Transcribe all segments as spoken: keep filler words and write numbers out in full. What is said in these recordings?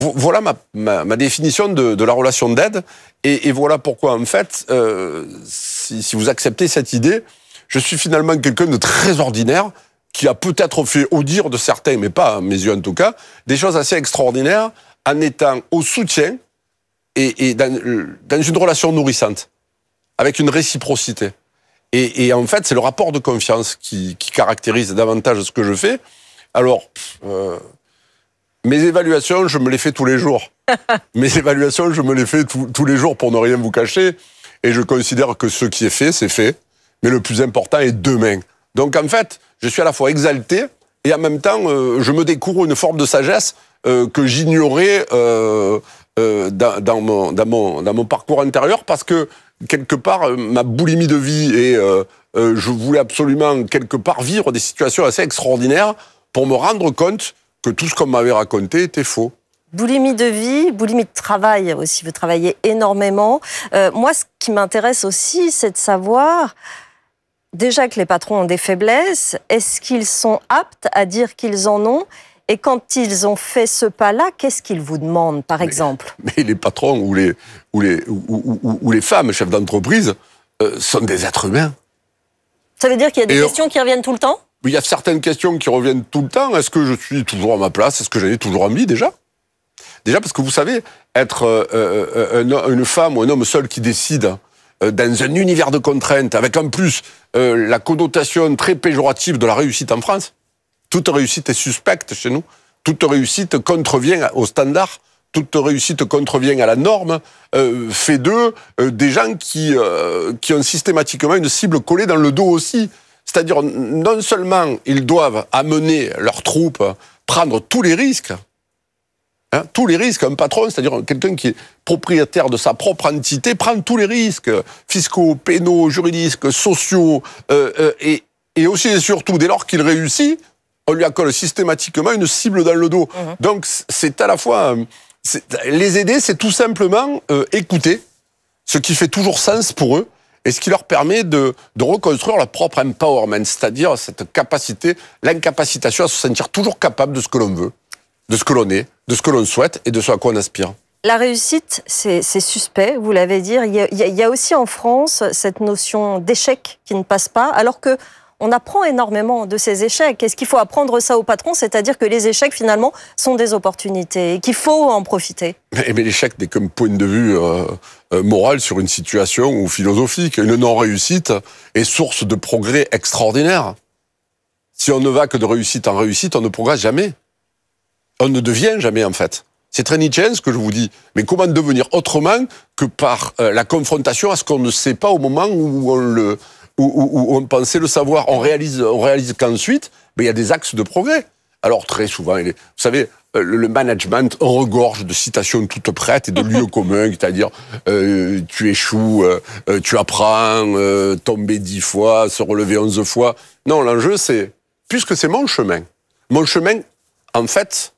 Voilà ma, ma, ma définition de, de la relation d'aide, et, et voilà pourquoi, en fait, euh, si, si vous acceptez cette idée, je suis finalement quelqu'un de très ordinaire, qui a peut-être fait, au dire de certains, mais pas à mes yeux en tout cas, des choses assez extraordinaires, en étant au soutien et, et dans, dans une relation nourrissante, avec une réciprocité. Et, et en fait, c'est le rapport de confiance qui, qui caractérise davantage ce que je fais. Alors... Euh, Mes évaluations, je me les fais tous les jours. Mes évaluations, je me les fais tous, tous les jours pour ne rien vous cacher. Et je considère que ce qui est fait, c'est fait. Mais le plus important est demain. Donc en fait, je suis à la fois exalté et en même temps, euh, je me découvre une forme de sagesse euh, que j'ignorais euh, euh, dans, dans, mon, dans, mon, dans mon parcours antérieur, parce que quelque part, euh, ma boulimie de vie et euh, euh, je voulais absolument quelque part vivre des situations assez extraordinaires pour me rendre compte que tout ce qu'on m'avait raconté était faux. Boulimie de vie, boulimie de travail aussi, vous travaillez énormément. Euh, moi, ce qui m'intéresse aussi, c'est de savoir, déjà que les patrons ont des faiblesses, est-ce qu'ils sont aptes à dire qu'ils en ont? Et quand ils ont fait ce pas-là, qu'est-ce qu'ils vous demandent, par mais, exemple? Mais les patrons ou les, ou les, ou, ou, ou les femmes chefs d'entreprise euh, sont des êtres humains. Ça veut dire qu'il y a des Et questions on... qui reviennent tout le temps? Il y a certaines questions qui reviennent tout le temps. Est-ce que je suis toujours à ma place? Est-ce que j'en ai toujours envie, déjà? Déjà, parce que vous savez, être euh, un, une femme ou un homme seul qui décide euh, dans un univers de contraintes, avec en plus euh, la connotation très péjorative de la réussite en France, toute réussite est suspecte chez nous, toute réussite contrevient aux standards, toute réussite contrevient à la norme, euh, fait d'eux euh, des gens qui, euh, qui ont systématiquement une cible collée dans le dos aussi. C'est-à-dire, non seulement ils doivent amener leurs troupes, prendre tous les risques, hein, tous les risques, un patron, c'est-à-dire quelqu'un qui est propriétaire de sa propre entité, prend tous les risques fiscaux, pénaux, juridiques, sociaux, euh, euh, et, et aussi et surtout, dès lors qu'il réussit, on lui accorde systématiquement une cible dans le dos. Mmh. Donc, c'est à la fois... Les aider, c'est tout simplement euh, écouter, ce qui fait toujours sens pour eux, et ce qui leur permet de, de reconstruire leur propre empowerment, c'est-à-dire cette capacité, l'incapacitation à se sentir toujours capable de ce que l'on veut, de ce que l'on est, de ce que l'on souhaite et de ce à quoi on aspire. La réussite, c'est, c'est suspect, vous l'avez dit. Il y, a, il y a aussi en France cette notion d'échec qui ne passe pas, alors que on apprend énormément de ces échecs. Est-ce qu'il faut apprendre ça au patron? C'est-à-dire que les échecs, finalement, sont des opportunités et qu'il faut en profiter. Mais, mais l'échec n'est qu'un point de vue euh, euh, moral sur une situation ou philosophique. Une non-réussite est source de progrès extraordinaire. Si on ne va que de réussite en réussite, on ne progresse jamais. On ne devient jamais, en fait. C'est très nietzschéen ce que je vous dis. Mais comment devenir autrement que par euh, la confrontation à ce qu'on ne sait pas au moment où on le... Où, où, où on pensait le savoir, on réalise, on réalise qu'ensuite, ben, il y a des axes de progrès. Alors très souvent, il est, vous savez, le, le management regorge de citations toutes prêtes et de lieux communs, c'est-à-dire euh, tu échoues, euh, tu apprends, euh, tomber dix fois, se relever onze fois. Non, l'enjeu c'est, puisque c'est mon chemin, mon chemin, en fait,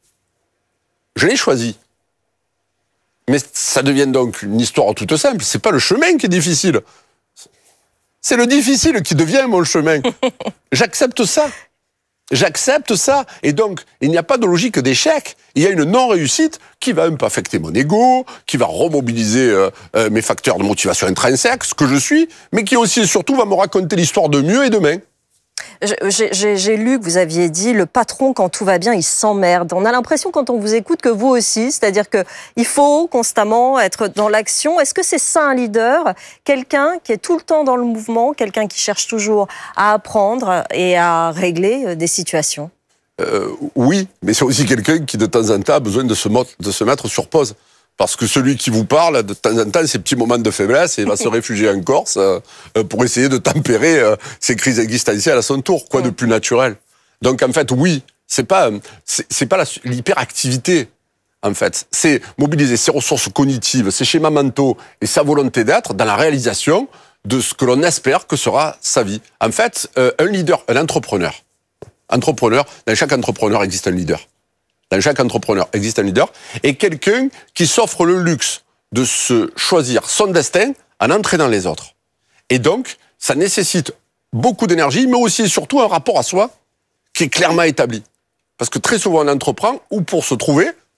je l'ai choisi. Mais ça devient donc une histoire toute simple. C'est pas le chemin qui est difficile. C'est le difficile qui devient mon chemin. J'accepte ça. J'accepte ça. Et donc, il n'y a pas de logique d'échec. Il y a une non-réussite qui va un peu affecter mon ego, qui va remobiliser euh, euh, mes facteurs de motivation intrinsèques, ce que je suis, mais qui aussi et surtout va me raconter l'histoire de mieux et demain. J'ai, j'ai, j'ai lu que vous aviez dit, le patron, quand tout va bien, il s'emmerde. On a l'impression, quand on vous écoute, que vous aussi, c'est-à-dire qu'il faut constamment être dans l'action. Est-ce que c'est ça un leader? Quelqu'un qui est tout le temps dans le mouvement, quelqu'un qui cherche toujours à apprendre et à régler des situations? euh, Oui, mais c'est aussi quelqu'un qui, de temps en temps, a besoin de se, mot- de se mettre sur pause. Parce que celui qui vous parle, de temps en temps, ces petits moments de faiblesse, il va se réfugier en Corse euh, pour essayer de tempérer euh, ces crises existentielles à son tour. Quoi de plus naturel? Donc, en fait, oui, c'est pas, c'est, c'est pas la, l'hyperactivité, en fait. C'est mobiliser ses ressources cognitives, ses schémas mentaux et sa volonté d'être dans la réalisation de ce que l'on espère que sera sa vie. En fait, euh, un leader, un entrepreneur, entrepreneur, dans chaque entrepreneur existe un leader. Dans chaque entrepreneur existe un leader, et quelqu'un qui s'offre le luxe de se choisir son destin en entraînant les autres. Et donc, ça nécessite beaucoup d'énergie, mais aussi et surtout un rapport à soi qui est clairement établi. Parce que très souvent, on entreprend ou pour se trouver,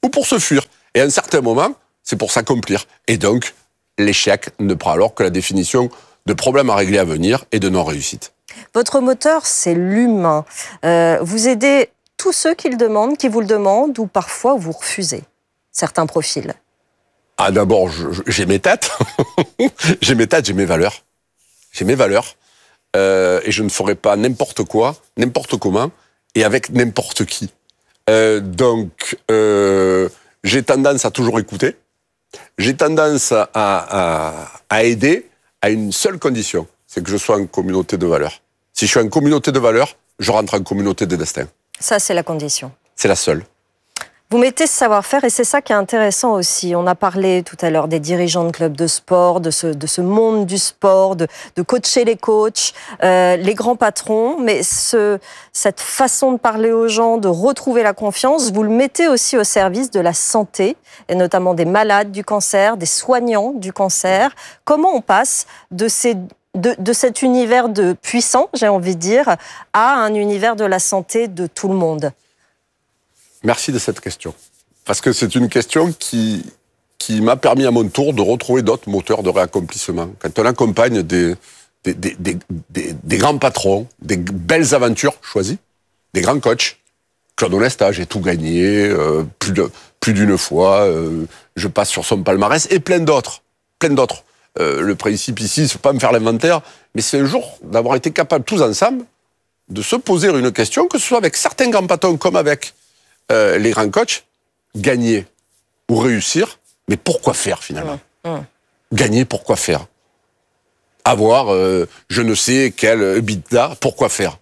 ou pour se fuir. Et à un certain moment, c'est pour s'accomplir. Et donc, l'échec ne prend alors que la définition de problème à régler à venir et de non-réussite. Votre moteur, c'est l'humain. Euh, vous aidez tous ceux qui le demandent, qui vous le demandent, ou parfois vous refusez certains profils. Ah, d'abord, je, je, j'ai mes têtes. j'ai mes têtes, j'ai mes valeurs. J'ai mes valeurs. Euh, et je ne ferai pas n'importe quoi, n'importe comment, et avec n'importe qui. Euh, donc, euh, j'ai tendance à toujours écouter. J'ai tendance à, à, à aider à une seule condition, c'est que je sois en communauté de valeurs. Si je suis en communauté de valeurs, je rentre en communauté de destin. Ça, c'est la condition. C'est la seule. Vous mettez ce savoir-faire et c'est ça qui est intéressant aussi. On a parlé tout à l'heure des dirigeants de clubs de sport, de ce, de ce monde du sport, de, de coacher les coachs, euh, les grands patrons. Mais ce, cette façon de parler aux gens, de retrouver la confiance, vous le mettez aussi au service de la santé, et notamment des malades du cancer, des soignants du cancer. Comment on passe de ces... De, de cet univers de puissant, j'ai envie de dire, à un univers de la santé de tout le monde? Merci de cette question. Parce que c'est une question qui, qui m'a permis à mon tour de retrouver d'autres moteurs de réaccomplissement. Quand on accompagne des, des, des, des, des, des grands patrons, des belles aventures choisies, des grands coachs, Claude Onesta, j'ai tout gagné, euh, plus, de, plus d'une fois, euh, je passe sur son palmarès, et plein d'autres, plein d'autres. Euh, le principe ici, c'est pas me faire l'inventaire, mais c'est un jour d'avoir été capable, tous ensemble, de se poser une question, que ce soit avec certains grands patrons comme avec euh, les grands coachs, gagner ou réussir, mais pourquoi faire finalement? mmh, mmh. Gagner, pourquoi faire? Avoir euh, je ne sais quel EBITDA, pourquoi faire?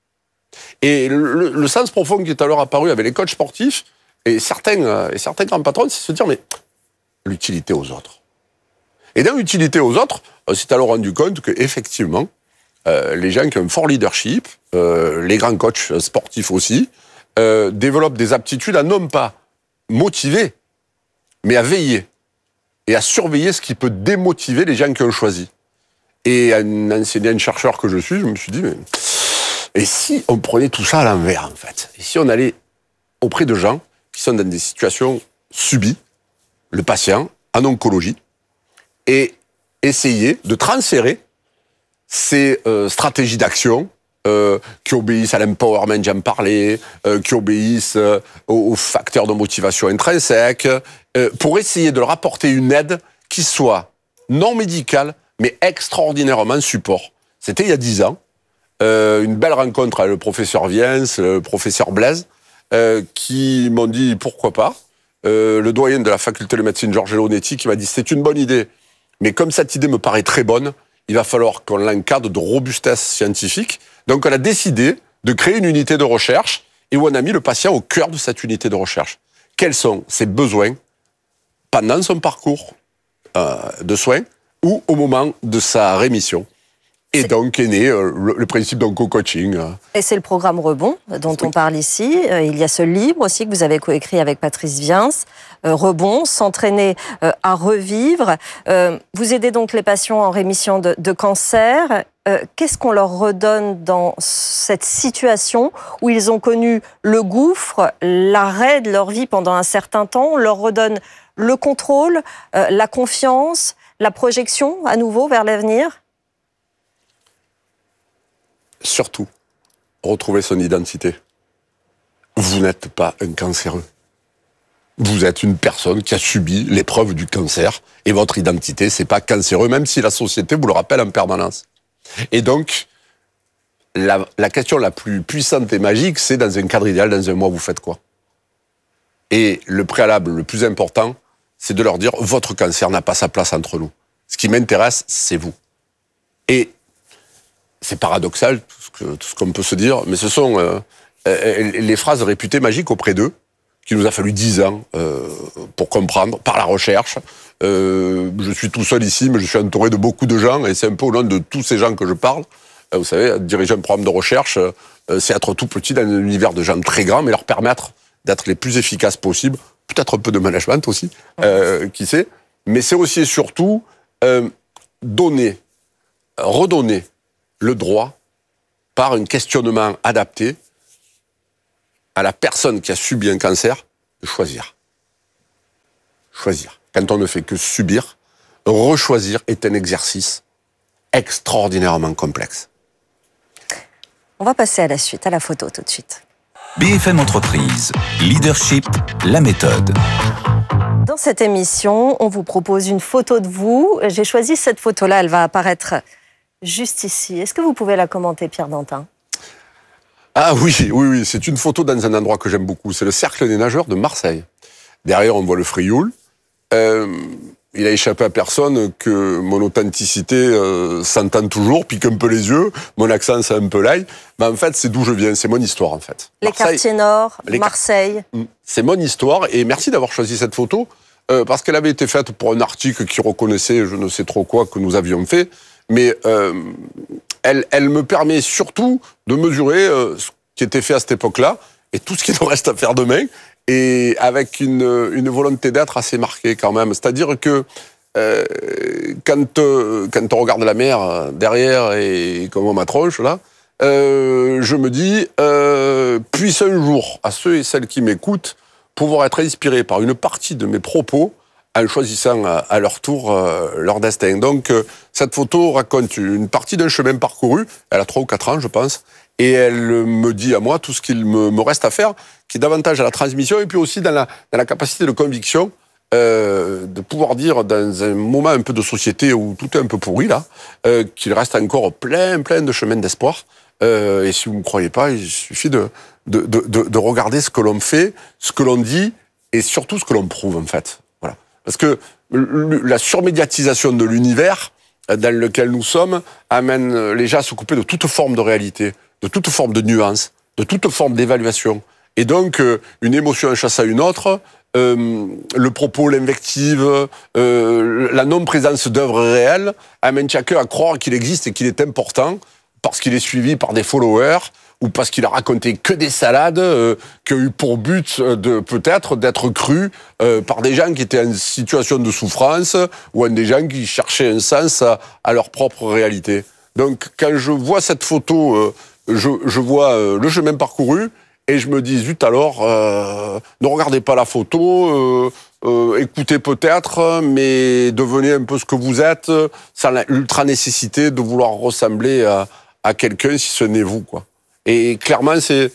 Et le, le sens profond qui est alors apparu avec les coachs sportifs et certains, euh, et certains grands patrons, c'est se dire, mais l'utilité aux autres. Et dans l'utilité aux autres, on s'est alors rendu compte qu'effectivement, euh, les gens qui ont un fort leadership, euh, les grands coachs sportifs aussi, euh, développent des aptitudes à non pas motiver, mais à veiller et à surveiller ce qui peut démotiver les gens qui ont choisi. Et un enseignant chercheur que je suis, je me suis dit, mais et si on prenait tout ça à l'envers, en fait? Et si on allait auprès de gens qui sont dans des situations subies, le patient, en oncologie, et essayer de transférer ces euh, stratégies d'action euh, qui obéissent à l'empowerment, j'en parlais, euh, qui obéissent euh, aux, aux facteurs de motivation intrinsèques, euh, pour essayer de leur apporter une aide qui soit non médicale, mais extraordinairement support. C'était il y a dix ans, euh, une belle rencontre avec le professeur Viens, le professeur Blaise, euh, qui m'ont dit pourquoi pas. Euh, le doyen de la faculté de médecine, Georges Elonetti, qui m'a dit c'est une bonne idée, mais comme cette idée me paraît très bonne, il va falloir qu'on l'encadre de robustesse scientifique. Donc on a décidé de créer une unité de recherche et où on a mis le patient au cœur de cette unité de recherche. Quels sont ses besoins pendant son parcours euh, de soins ou au moment de sa rémission? Et c'est... donc est né euh, le, le principe d'onco-coaching. Euh. Et c'est le programme Rebond dont oui. on parle ici. Euh, il y a ce livre aussi que vous avez coécrit avec Patrice Viens, euh, Rebond, s'entraîner euh, à revivre. Euh, vous aidez donc les patients en rémission de, de cancer. Euh, qu'est-ce qu'on leur redonne dans cette situation où ils ont connu le gouffre, l'arrêt de leur vie pendant un certain temps? On leur redonne le contrôle, euh, la confiance, la projection à nouveau vers l'avenir? Surtout, retrouver son identité. Vous n'êtes pas un cancéreux. Vous êtes une personne qui a subi l'épreuve du cancer et votre identité, c'est pas cancéreux, même si la société vous le rappelle en permanence. Et donc, la, la question la plus puissante et magique, c'est dans un cadre idéal, dans un mois, vous faites quoi? Et le préalable le plus important, c'est de leur dire, votre cancer n'a pas sa place entre nous. Ce qui m'intéresse, c'est vous. Et c'est paradoxal, tout ce, que, tout ce qu'on peut se dire, mais ce sont euh, euh, les phrases réputées magiques auprès d'eux, qu'il nous a fallu dix ans euh, pour comprendre, par la recherche. Euh, je suis tout seul ici, mais je suis entouré de beaucoup de gens, et c'est un peu au nom de tous ces gens que je parle. Euh, vous savez, diriger un programme de recherche, euh, c'est être tout petit dans un univers de gens très grands, mais leur permettre d'être les plus efficaces possibles, peut-être un peu de management aussi, euh, qui sait, mais c'est aussi et surtout euh, donner, redonner le droit, par un questionnement adapté, à la personne qui a subi un cancer, de choisir. choisir. Quand on ne fait que subir, rechoisir est un exercice extraordinairement complexe. On va passer à la suite, à la photo tout de suite. B F M Entreprise, Leadership, la méthode. Dans cette émission, on vous propose une photo de vous. J'ai choisi cette photo-là, elle va apparaître juste ici. Est-ce que vous pouvez la commenter, Pierre Dantin ? Ah oui, oui, oui, c'est une photo dans un endroit que j'aime beaucoup. C'est le Cercle des nageurs de Marseille. Derrière, on voit le Frioul. Euh, il a échappé à personne que mon authenticité euh, s'entend toujours, pique un peu les yeux, mon accent c'est un peu l'ail. Mais en fait, c'est d'où je viens, c'est mon histoire en fait. Les Marseille, quartiers nord, les Marseille. C'est mon histoire et merci d'avoir choisi cette photo euh, parce qu'elle avait été faite pour un article qui reconnaissait je ne sais trop quoi que nous avions fait. Mais euh, elle, elle me permet surtout de mesurer euh, ce qui était fait à cette époque-là et tout ce qui nous reste à faire demain. Et avec une, une volonté d'être assez marquée quand même. C'est-à-dire que euh, quand, euh, quand on regarde la mer derrière et comme on ma tronche, là, euh, je me dis, euh, puisse un jour, à ceux et celles qui m'écoutent, pouvoir être inspirés par une partie de mes propos en choisissant à, à leur tour euh, leur destin. Donc, euh, cette photo raconte une partie d'un chemin parcouru. Elle a trois ou quatre ans, je pense. Et elle me dit à moi tout ce qu'il me, me reste à faire, qui est davantage à la transmission et puis aussi dans la, dans la capacité de conviction euh, de pouvoir dire dans un moment un peu de société où tout est un peu pourri là, euh, qu'il reste encore plein, plein de chemins d'espoir. Euh, et si vous ne me croyez pas, il suffit de, de, de, de, de regarder ce que l'on fait, ce que l'on dit et surtout ce que l'on prouve en fait. Voilà. Parce que la surmédiatisation de l'univers dans lequel nous sommes amène les gens à se couper de toute forme de réalité, de toute forme de nuance, de toute forme d'évaluation. Et donc, euh, une émotion chasse à une autre, euh, le propos, l'invective, euh, la non-présence d'œuvres réelles amène chacun à croire qu'il existe et qu'il est important parce qu'il est suivi par des followers ou parce qu'il a raconté que des salades euh, qui ont eu pour but de peut-être d'être cru euh, par des gens qui étaient en situation de souffrance ou des gens qui cherchaient un sens à, à leur propre réalité. Donc, quand je vois cette photo, euh, je, je vois euh, le chemin parcouru et je me dis, zut alors, euh, ne regardez pas la photo, euh, euh, écoutez peut-être, mais devenez un peu ce que vous êtes, sans l'ultra nécessité de vouloir ressembler à, à quelqu'un si ce n'est vous, quoi. Et clairement, c'est,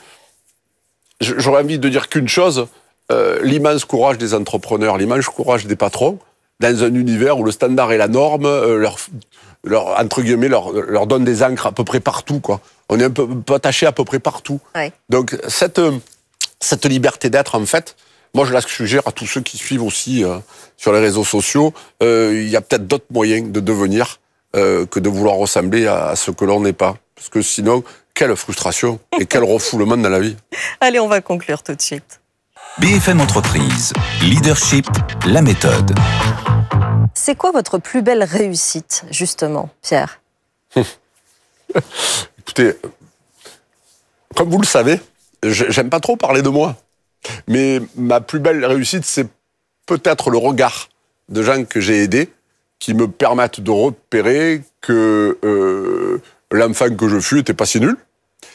j'aurais envie de dire qu'une chose, euh, l'immense courage des entrepreneurs, l'immense courage des patrons, dans un univers où le standard est la norme, euh, leur, leur, entre guillemets, leur, leur donne des encres à peu près partout, quoi. On est un peu, un peu attaché à peu près partout. Ouais. Donc, cette, cette liberté d'être, en fait, moi, je la suggère à tous ceux qui suivent aussi euh, sur les réseaux sociaux. Euh, il y a peut-être d'autres moyens de devenir euh, que de vouloir ressembler à, à ce que l'on n'est pas. Parce que sinon, quelle frustration et quel refoulement dans la vie. Allez, on va conclure tout de suite. B F M Entreprise, Leadership, la méthode. C'est quoi votre plus belle réussite, justement, Pierre ? Écoutez, comme vous le savez, j'aime pas trop parler de moi. Mais ma plus belle réussite, c'est peut-être le regard de gens que j'ai aidés qui me permettent de repérer que euh, l'enfant que je fus était pas si nul.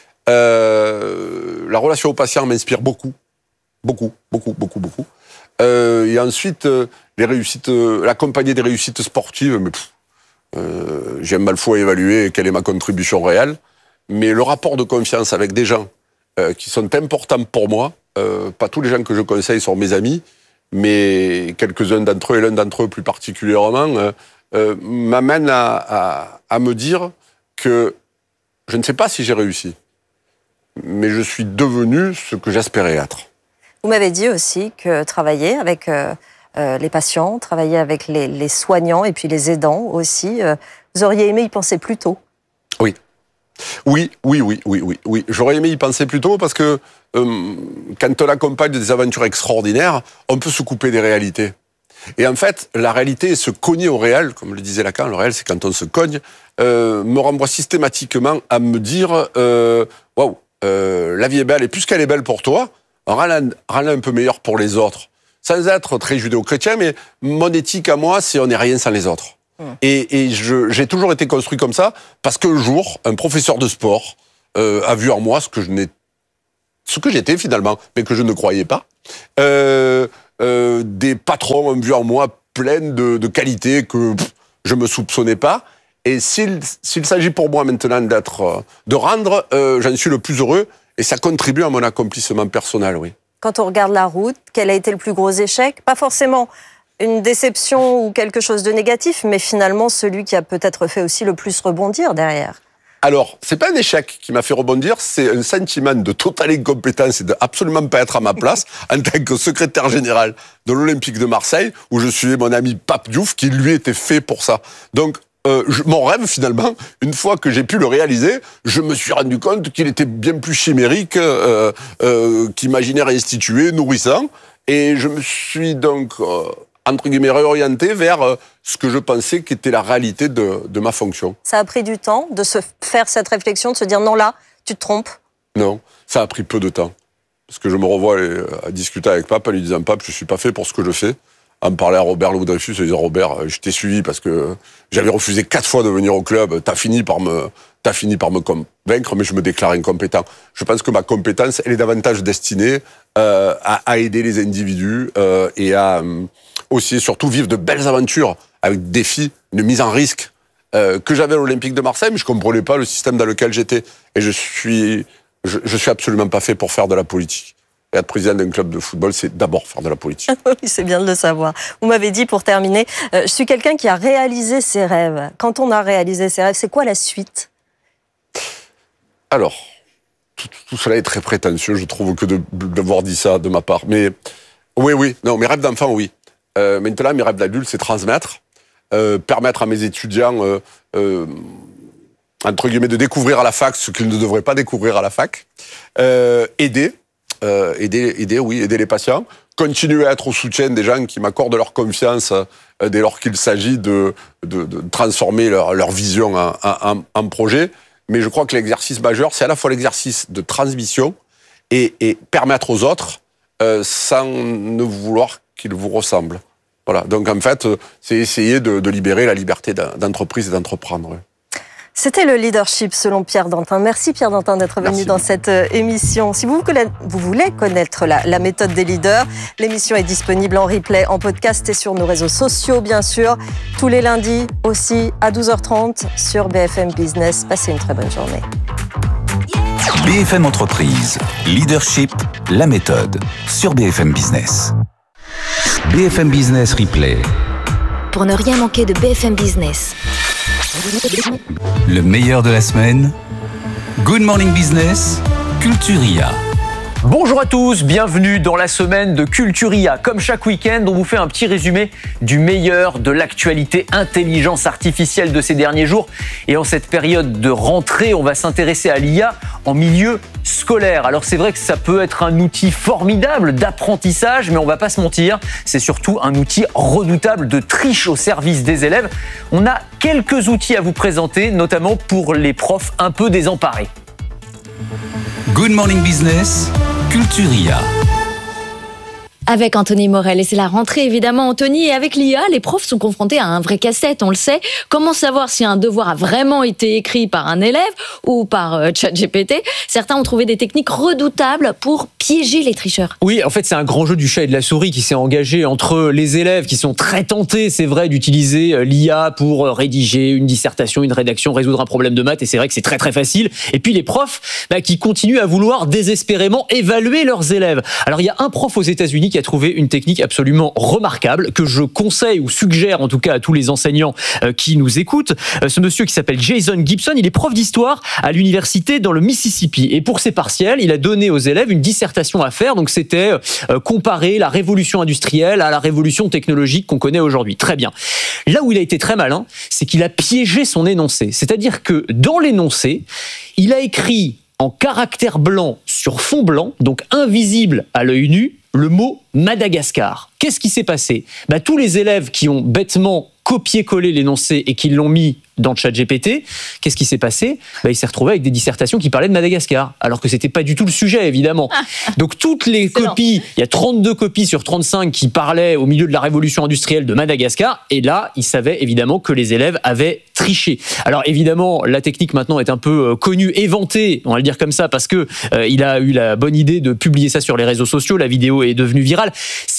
Euh, la relation au patient m'inspire beaucoup. Beaucoup, beaucoup, beaucoup, beaucoup. Euh, et ensuite, euh, les réussites, euh, l'accompagner des réussites sportives, mais pff, euh, j'ai mal fou à évaluer quelle est ma contribution réelle. Mais le rapport de confiance avec des gens euh, qui sont importants pour moi, euh, pas tous les gens que je conseille sont mes amis, mais quelques-uns d'entre eux, et l'un d'entre eux plus particulièrement, euh, euh, m'amène à, à, à me dire que je ne sais pas si j'ai réussi, mais je suis devenu ce que j'espérais être. Vous m'avez dit aussi que travailler avec euh, euh, les patients, travailler avec les, les soignants et puis les aidants aussi, euh, vous auriez aimé y penser plus tôt. Oui. Oui, oui, oui, oui, oui, oui. J'aurais aimé y penser plus tôt parce que euh, quand on accompagne des aventures extraordinaires, on peut se couper des réalités. Et en fait, la réalité, se cogner au réel, comme le disait Lacan, le réel, c'est quand on se cogne, euh, me renvoie systématiquement à me dire waouh, euh, wow, euh, la vie est belle, et puisqu'elle est belle pour toi, rends-la un peu meilleure pour les autres. Sans être très judéo-chrétien, mais mon éthique à moi, c'est on n'est rien sans les autres. Mmh. Et, et je, j'ai toujours été construit comme ça, parce qu'un jour, un professeur de sport euh, a vu en moi ce que je n'ai, ce que j'étais finalement, mais que je ne croyais pas. Euh, euh, des patrons ont vu en moi plein de, de qualités que pff, je me soupçonnais pas. Et s'il, s'il s'agit pour moi maintenant d'être, de rendre, euh, j'en suis le plus heureux et ça contribue à mon accomplissement personnel, oui. Quand on regarde la route, quel a été le plus gros échec ? Pas forcément une déception ou quelque chose de négatif, mais finalement celui qui a peut-être fait aussi le plus rebondir derrière. Alors, c'est pas un échec qui m'a fait rebondir, c'est un sentiment de totale incompétence et de absolument pas être à ma place en tant que secrétaire général de l'Olympique de Marseille, où je suivais mon ami Pape Diouf, qui lui était fait pour ça. Donc, euh, je, mon rêve, finalement, une fois que j'ai pu le réaliser, je me suis rendu compte qu'il était bien plus chimérique euh, euh, qu'imaginaire institué, nourrissant, et je me suis donc... Euh, entre guillemets, réorienté vers euh, ce que je pensais qu'était la réalité de, de ma fonction. Ça a pris du temps de se faire cette réflexion, de se dire non, là, tu te trompes? Non, ça a pris peu de temps. Parce que je me revois à discuter avec Pape, en lui disant « Pape, je ne suis pas fait pour ce que je fais ». À me parler à Robert Louis-Dreyfus, je disais « Robert, je t'ai suivi parce que j'avais refusé quatre fois de venir au club, t'as fini par me, t'as fini par me convaincre, mais je me déclare incompétent ». Je pense que ma compétence, elle est davantage destinée euh, à, à aider les individus euh, et à... Euh, aussi et surtout vivre de belles aventures avec des défis, une mise en risque euh, que j'avais à l'Olympique de Marseille, mais je comprenais pas le système dans lequel j'étais. Et je suis, je, je suis absolument pas fait pour faire de la politique. Et être président d'un club de football, c'est d'abord faire de la politique. Oui, c'est bien de le savoir. Vous m'avez dit, pour terminer, euh, je suis quelqu'un qui a réalisé ses rêves. Quand on a réalisé ses rêves, c'est quoi la suite? Alors, tout, tout cela est très prétentieux, je trouve, que de, d'avoir dit ça de ma part. Mais oui, oui, non, mes rêves d'enfant, oui. Euh, maintenant, mes rêves d'adulte, c'est transmettre, euh, permettre à mes étudiants, euh, euh, entre guillemets, de découvrir à la fac ce qu'ils ne devraient pas découvrir à la fac, euh, aider, euh, aider, aider, oui, aider les patients, continuer à être au soutien des gens qui m'accordent leur confiance euh, dès lors qu'il s'agit de, de, de transformer leur, leur vision en, en, en projet. Mais je crois que l'exercice majeur, c'est à la fois l'exercice de transmission et, et permettre aux autres, euh, sans ne vouloir qu'ils vous ressemblent. Voilà. Donc, en fait, c'est essayer de, de libérer la liberté d'entreprise et d'entreprendre. Ouais. C'était le leadership selon Pierre Dantin. Merci Pierre Dantin d'être venu dans cette émission. Si vous, vous voulez connaître la, la méthode des leaders, l'émission est disponible en replay, en podcast et sur nos réseaux sociaux, bien sûr. Tous les lundis aussi à douze heures trente sur B F M Business. Passez une très bonne journée. B F M Entreprise, leadership, la méthode sur B F M Business. B F M Business Replay. Pour ne rien manquer de B F M Business. Le meilleur de la semaine. Good Morning Business, Culturia. Bonjour à tous, bienvenue dans la semaine de Culturia. Comme chaque week-end, on vous fait un petit résumé du meilleur de l'actualité intelligence artificielle de ces derniers jours. Et en cette période de rentrée, on va s'intéresser à l'I A en milieu scolaire. Alors c'est vrai que ça peut être un outil formidable d'apprentissage, mais on va pas se mentir, c'est surtout un outil redoutable de triche au service des élèves. On a quelques outils à vous présenter, notamment pour les profs un peu désemparés. Good Morning Business, Culturia. Avec Anthony Morel, et c'est la rentrée évidemment Anthony, et avec l'I A, les profs sont confrontés à un vrai casse-tête, on le sait. Comment savoir si un devoir a vraiment été écrit par un élève ou par euh, ChatGPT? Certains ont trouvé des techniques redoutables pour piéger les tricheurs. Oui, en fait c'est un grand jeu du chat et de la souris qui s'est engagé entre les élèves qui sont très tentés, c'est vrai, d'utiliser l'I A pour rédiger une dissertation, une rédaction, résoudre un problème de maths, et c'est vrai que c'est très très facile. Et puis les profs bah, qui continuent à vouloir désespérément évaluer leurs élèves. Alors il y a un prof aux États-Unis qui a trouvé une technique absolument remarquable que je conseille ou suggère en tout cas à tous les enseignants euh, qui nous écoutent. Euh, ce monsieur qui s'appelle Jason Gibson, il est prof d'histoire à l'université dans le Mississippi, et pour ses partiels, il a donné aux élèves une dissertation à faire. Donc c'était euh, comparer la révolution industrielle à la révolution technologique qu'on connaît aujourd'hui. Très bien. Là où il a été très malin, c'est qu'il a piégé son énoncé. C'est-à-dire que dans l'énoncé, il a écrit en caractère blanc sur fond blanc, donc invisible à l'œil nu, le mot Madagascar. Qu'est-ce qui s'est passé? Bah, tous les élèves qui ont bêtement copié-collé l'énoncé et qui l'ont mis dans ChatGPT, qu'est-ce qui s'est passé? Bah, il s'est retrouvé avec des dissertations qui parlaient de Madagascar, alors que c'était pas du tout le sujet, évidemment. Donc toutes les Excellent. copies, il y a trente-deux copies sur trente-cinq qui parlaient au milieu de la révolution industrielle de Madagascar, et là, il savait évidemment que les élèves avaient triché. Alors évidemment, la technique maintenant est un peu connue, éventée, on va le dire comme ça, parce que euh, il a eu la bonne idée de publier ça sur les réseaux sociaux, la vidéo est devenue virale. C'est une anecdote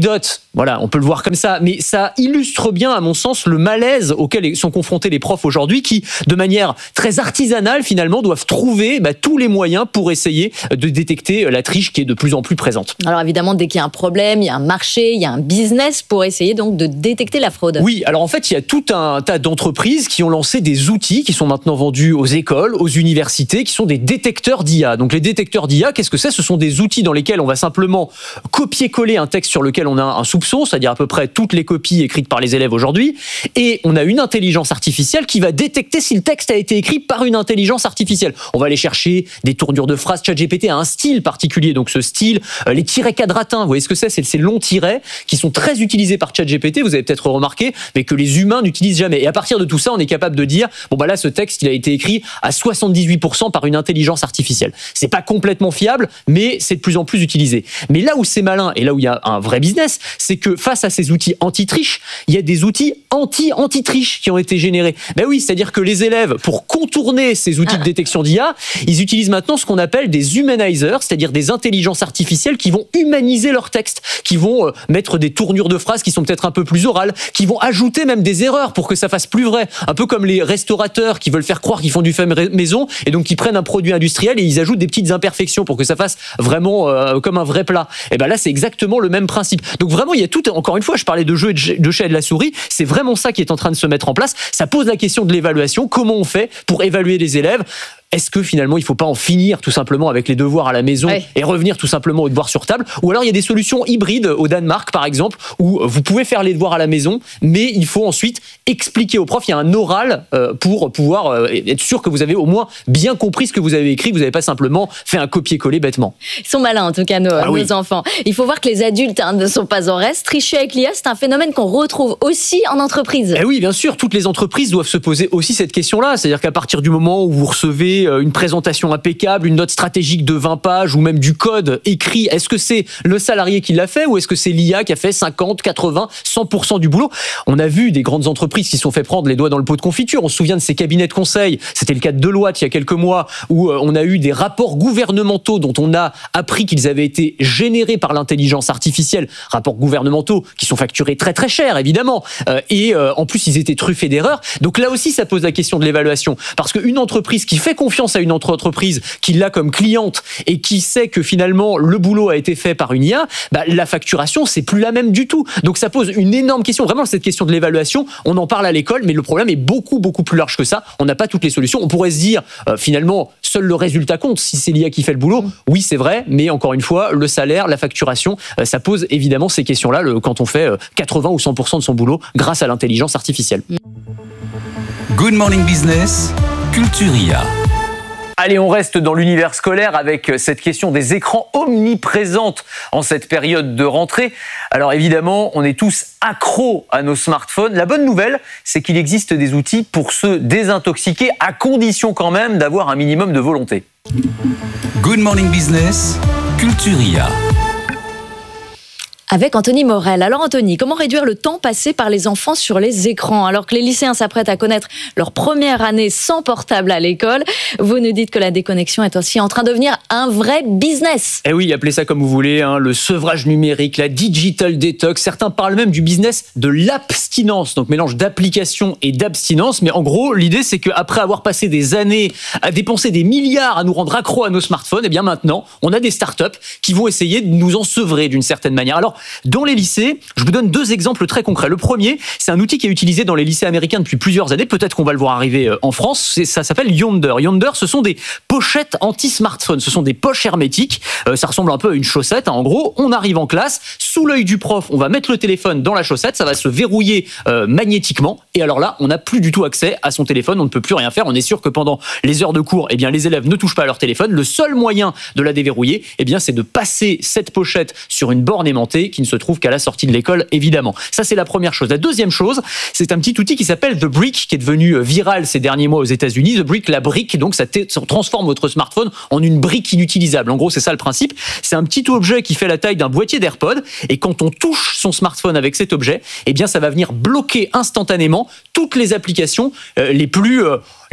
anecdote. Voilà, on peut le voir comme ça, mais ça illustre bien, à mon sens, le malaise auquel sont confrontés les profs aujourd'hui, qui, de manière très artisanale, finalement, doivent trouver bah, tous les moyens pour essayer de détecter la triche qui est de plus en plus présente. Alors évidemment, dès qu'il y a un problème, il y a un marché, il y a un business pour essayer donc de détecter la fraude. Oui, alors en fait, il y a tout un tas d'entreprises qui ont lancé des outils qui sont maintenant vendus aux écoles, aux universités, qui sont des détecteurs d'I A. Donc les détecteurs d'I A, qu'est-ce que c'est ? Ce sont des outils dans lesquels on va simplement copier-coller un texte sur lequel on a un soupçon, c'est-à-dire à peu près toutes les copies écrites par les élèves aujourd'hui, et on a une intelligence artificielle qui va détecter si le texte a été écrit par une intelligence artificielle. On va aller chercher des tournures de phrases. ChatGPT a un style particulier, donc ce style, euh, les tirets quadratins, vous voyez ce que c'est ? C'est ces longs tirets qui sont très utilisés par ChatGPT, vous avez peut-être remarqué, mais que les humains n'utilisent jamais. Et à partir de tout ça, on est capable de dire, bon bah là, ce texte, il a été écrit à soixante-dix-huit pour cent par une intelligence artificielle. C'est pas complètement fiable, mais c'est de plus en plus utilisé. Mais là où c'est malin, et là où il y a un vrai business, c'est que face à ces outils anti-triche, il y a des outils anti-anti-triche qui ont été générés. Ben oui, c'est-à-dire que les élèves, pour contourner ces outils de détection d'I A, ils utilisent maintenant ce qu'on appelle des humanizers, c'est-à-dire des intelligences artificielles qui vont humaniser leur texte, qui vont euh, mettre des tournures de phrases qui sont peut-être un peu plus orales, qui vont ajouter même des erreurs pour que ça fasse plus vrai. Un peu comme les restaurateurs qui veulent faire croire qu'ils font du fait maison et donc qui prennent un produit industriel et ils ajoutent des petites imperfections pour que ça fasse vraiment euh, comme un vrai plat. Et ben là, c'est exactement le même principe. Donc vraiment, il y a tout, encore une fois, je parlais de jeu et de chat et de la souris, c'est vraiment ça qui est en train de se mettre en place. Ça pose la question de l'évaluation. Comment on fait pour évaluer les élèves ? Est-ce que finalement il ne faut pas en finir tout simplement avec les devoirs à la maison ouais. et revenir tout simplement aux devoirs sur table ? Ou alors il y a des solutions hybrides au Danemark par exemple où vous pouvez faire les devoirs à la maison mais il faut ensuite expliquer aux profs, il y a un oral euh, pour pouvoir euh, être sûr que vous avez au moins bien compris ce que vous avez écrit, que vous n'avez pas simplement fait un copier-coller bêtement. Ils sont malins en tout cas nos, ah, nos oui. enfants. Il faut voir que les adultes hein, ne sont pas en reste. Tricher avec l'I A, c'est un phénomène qu'on retrouve aussi en entreprise. Eh oui, bien sûr, toutes les entreprises doivent se poser aussi cette question-là, c'est-à-dire qu'à partir du moment où vous recevez une présentation impeccable, une note stratégique de vingt pages ou même du code écrit, est-ce que c'est le salarié qui l'a fait ou est-ce que c'est l'I A qui a fait cinquante, quatre-vingts, cent pour cent du boulot ? On a vu des grandes entreprises qui se sont fait prendre les doigts dans le pot de confiture. On se souvient de ces cabinets de conseil, c'était le cas de Deloitte il y a quelques mois, où on a eu des rapports gouvernementaux dont on a appris qu'ils avaient été générés par l'intelligence artificielle, rapports gouvernementaux qui sont facturés très très cher évidemment, euh, et euh, en plus ils étaient truffés d'erreurs. Donc là aussi ça pose la question de l'évaluation, parce qu'une entreprise qui fait confiance à une autre entreprise, qui l'a comme cliente et qui sait que finalement le boulot a été fait par une I A, bah, la facturation c'est plus la même du tout. Donc ça pose une énorme question, vraiment cette question de l'évaluation, on en parle à l'école, mais le problème est beaucoup beaucoup plus large que ça. On n'a pas toutes les solutions. On pourrait se dire euh, finalement seul le résultat compte. Si c'est l'I A qui fait le boulot, oui c'est vrai, mais encore une fois le salaire, la facturation, euh, ça pose évidemment ces questions-là le, quand on fait euh, quatre-vingts ou cent pour cent de son boulot grâce à l'intelligence artificielle. Good Morning Business, Culture I A. Allez, on reste dans l'univers scolaire avec cette question des écrans omniprésentes en cette période de rentrée. Alors évidemment, on est tous accros à nos smartphones. La bonne nouvelle, c'est qu'il existe des outils pour se désintoxiquer, à condition quand même d'avoir un minimum de volonté. Good Morning Business, Culture I A. Avec Anthony Morel. Alors Anthony, comment réduire le temps passé par les enfants sur les écrans ? Alors que les lycéens s'apprêtent à connaître leur première année sans portable à l'école, vous nous dites que la déconnexion est aussi en train de devenir un vrai business. Eh oui, appelez ça comme vous voulez, hein, le sevrage numérique, la digital detox. Certains parlent même du business de l'abstinence, donc mélange d'application et d'abstinence. Mais en gros, l'idée c'est qu'après avoir passé des années à dépenser des milliards à nous rendre accros à nos smartphones, eh bien maintenant, on a des startups qui vont essayer de nous en sevrer d'une certaine manière. Alors, dans les lycées, je vous donne deux exemples très concrets. Le premier, c'est un outil qui est utilisé dans les lycées américains depuis plusieurs années. Peut-être qu'on va le voir arriver en France. C'est, ça s'appelle Yonder. Yonder, ce sont des pochettes anti-smartphone. Ce sont des poches hermétiques. Euh, ça ressemble un peu à une chaussette. Hein. En gros, on arrive en classe, sous l'œil du prof, on va mettre le téléphone dans la chaussette. Ça va se verrouiller euh, magnétiquement. Et alors là, on n'a plus du tout accès à son téléphone. On ne peut plus rien faire. On est sûr que pendant les heures de cours, eh bien, les élèves ne touchent pas à leur téléphone. Le seul moyen de la déverrouiller, eh bien, c'est de passer cette pochette sur une borne aimantée qui ne se trouve qu'à la sortie de l'école, évidemment. Ça, c'est la première chose. La deuxième chose, c'est un petit outil qui s'appelle The Brick, qui est devenu viral ces derniers mois aux États-Unis. The Brick, la brique, donc ça, ça transforme votre smartphone en une brique inutilisable. En gros, c'est ça le principe. C'est un petit objet qui fait la taille d'un boîtier d'AirPod, et quand on touche son smartphone avec cet objet, eh bien, ça va venir bloquer instantanément toutes les applications euh, les plus... Euh,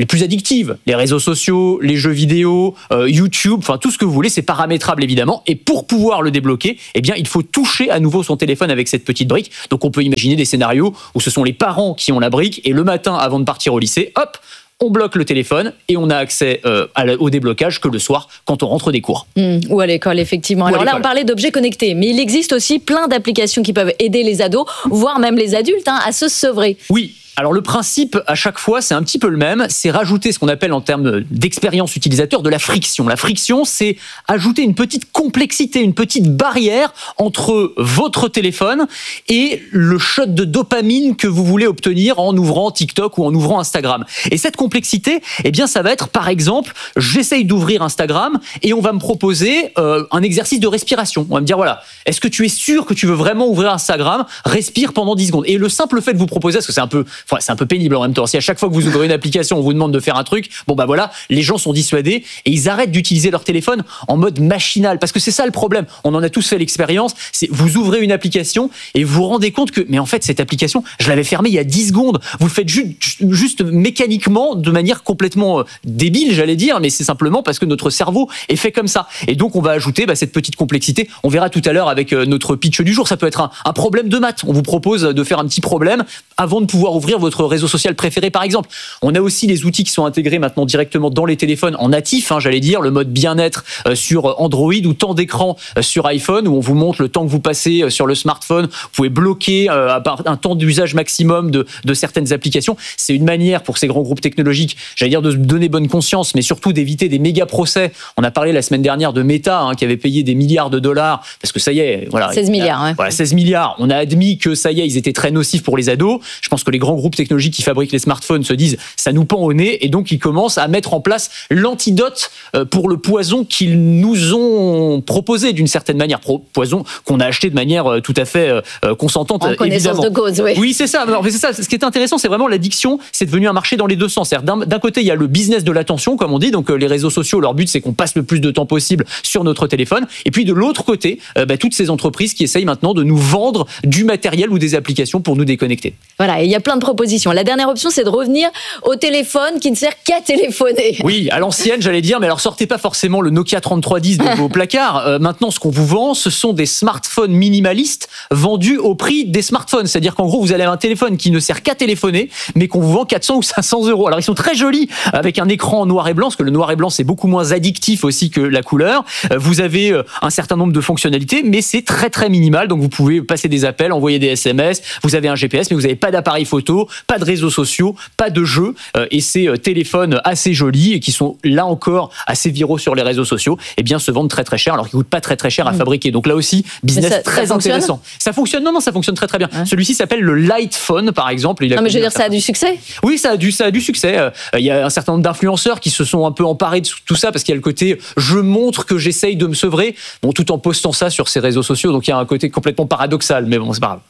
les plus addictives, les réseaux sociaux, les jeux vidéo, euh, YouTube, enfin tout ce que vous voulez, c'est paramétrable évidemment. Et pour pouvoir le débloquer, eh bien, il faut toucher à nouveau son téléphone avec cette petite brique. Donc on peut imaginer des scénarios où ce sont les parents qui ont la brique et le matin, avant de partir au lycée, hop, on bloque le téléphone et on a accès euh, au déblocage que le soir quand on rentre des cours. Mmh, ou à l'école, effectivement. Ou Alors l'école. là, on parlait d'objets connectés, mais il existe aussi plein d'applications qui peuvent aider les ados, voire même les adultes, hein, à se sevrer. Oui. Alors le principe à chaque fois c'est un petit peu le même, c'est rajouter ce qu'on appelle en termes d'expérience utilisateur de la friction. La friction c'est ajouter une petite complexité, une petite barrière entre votre téléphone et le shot de dopamine que vous voulez obtenir en ouvrant TikTok ou en ouvrant Instagram. Et cette complexité, eh bien ça va être par exemple, j'essaye d'ouvrir Instagram et on va me proposer euh, un exercice de respiration. On va me dire voilà, est-ce que tu es sûr que tu veux vraiment ouvrir Instagram ? Respire pendant dix secondes. Et le simple fait de vous proposer, parce que c'est un peu Enfin, c'est un peu pénible en même temps. Si à chaque fois que vous ouvrez une application, on vous demande de faire un truc, bon bah voilà, les gens sont dissuadés et ils arrêtent d'utiliser leur téléphone en mode machinal. Parce que c'est ça le problème. On en a tous fait l'expérience. C'est vous ouvrez une application et vous vous rendez compte que, mais en fait, cette application, je l'avais fermée il y a dix secondes. Vous le faites ju- juste mécaniquement, de manière complètement euh, débile, j'allais dire, mais c'est simplement parce que notre cerveau est fait comme ça. Et donc, on va ajouter bah, cette petite complexité. On verra tout à l'heure avec euh, notre pitch du jour. Ça peut être un, un problème de maths. On vous propose de faire un petit problème avant de pouvoir ouvrir votre réseau social préféré par exemple. On a aussi les outils qui sont intégrés maintenant directement dans les téléphones en natif, hein, j'allais dire, le mode bien-être euh, sur Android ou temps d'écran euh, sur iPhone où on vous montre le temps que vous passez euh, sur le smartphone. Vous pouvez bloquer euh, un temps d'usage maximum de, de certaines applications. C'est une manière pour ces grands groupes technologiques, j'allais dire, de se donner bonne conscience, mais surtout d'éviter des méga procès. On a parlé la semaine dernière de Meta hein, qui avait payé des milliards de dollars parce que ça y est, voilà, seize milliards, ouais. Voilà, seize milliards. On a admis que ça y est, ils étaient très nocifs pour les ados. Je pense que les grands groupes technologiques qui fabriquent les smartphones se disent ça nous pend au nez et donc ils commencent à mettre en place l'antidote pour le poison qu'ils nous ont proposé d'une certaine manière, poison qu'on a acheté de manière tout à fait consentante. En connaissance évidemment. de cause, oui. Oui, c'est ça. Alors, c'est ça. Ce qui est intéressant, c'est vraiment l'addiction. C'est devenu un marché dans les deux sens. C'est-à-dire, d'un, d'un côté, il y a le business de l'attention, comme on dit. Donc, les réseaux sociaux, leur but, c'est qu'on passe le plus de temps possible sur notre téléphone. Et puis, de l'autre côté, euh, bah, toutes ces entreprises qui essayent maintenant de nous vendre du matériel ou des applications pour nous déconnecter. Voilà, et il y a plein de propositions. La dernière option, c'est de revenir au téléphone qui ne sert qu'à téléphoner. Oui, à l'ancienne, j'allais dire, mais alors sortez pas forcément le Nokia trente-trois dix de vos placards. Euh, maintenant, ce qu'on vous vend, ce sont des smartphones minimalistes vendus au prix des smartphones. C'est-à-dire qu'en gros, vous allez avoir un téléphone qui ne sert qu'à téléphoner, mais qu'on vous vend quatre cents ou cinq cents euros. Alors, ils sont très jolis, avec un écran en noir et blanc, parce que le noir et blanc, c'est beaucoup moins addictif aussi que la couleur. Euh, vous avez euh, un certain nombre de fonctionnalités, mais c'est très, très minimal. Donc, vous pouvez passer des appels, envoyer des S M S, vous avez un G P S, mais vous n'avez pas d'appareil photo, pas de réseaux sociaux, pas de jeux. Euh, et ces euh, téléphones assez jolis et qui sont, là encore, assez viraux sur les réseaux sociaux, eh bien, se vendent très, très cher, alors qu'ils ne coûtent pas très, très cher à mmh. fabriquer. Donc, là aussi, business ça, très ça intéressant. Ça fonctionne, non, non, ça fonctionne très, très bien. Ouais. Celui-ci s'appelle le Light Phone, par exemple. Il a non, mais je veux dire, ça a du succès. Oui, ça a du, ça a du succès. Euh, il y a un certain nombre d'influenceurs qui se sont un peu emparés de tout ça parce qu'il y a le côté je montre que j'essaye de me sevrer, bon, tout en postant ça sur ses réseaux sociaux. Donc, il y a un côté complètement paradoxal, mais bon, c'est pas grave.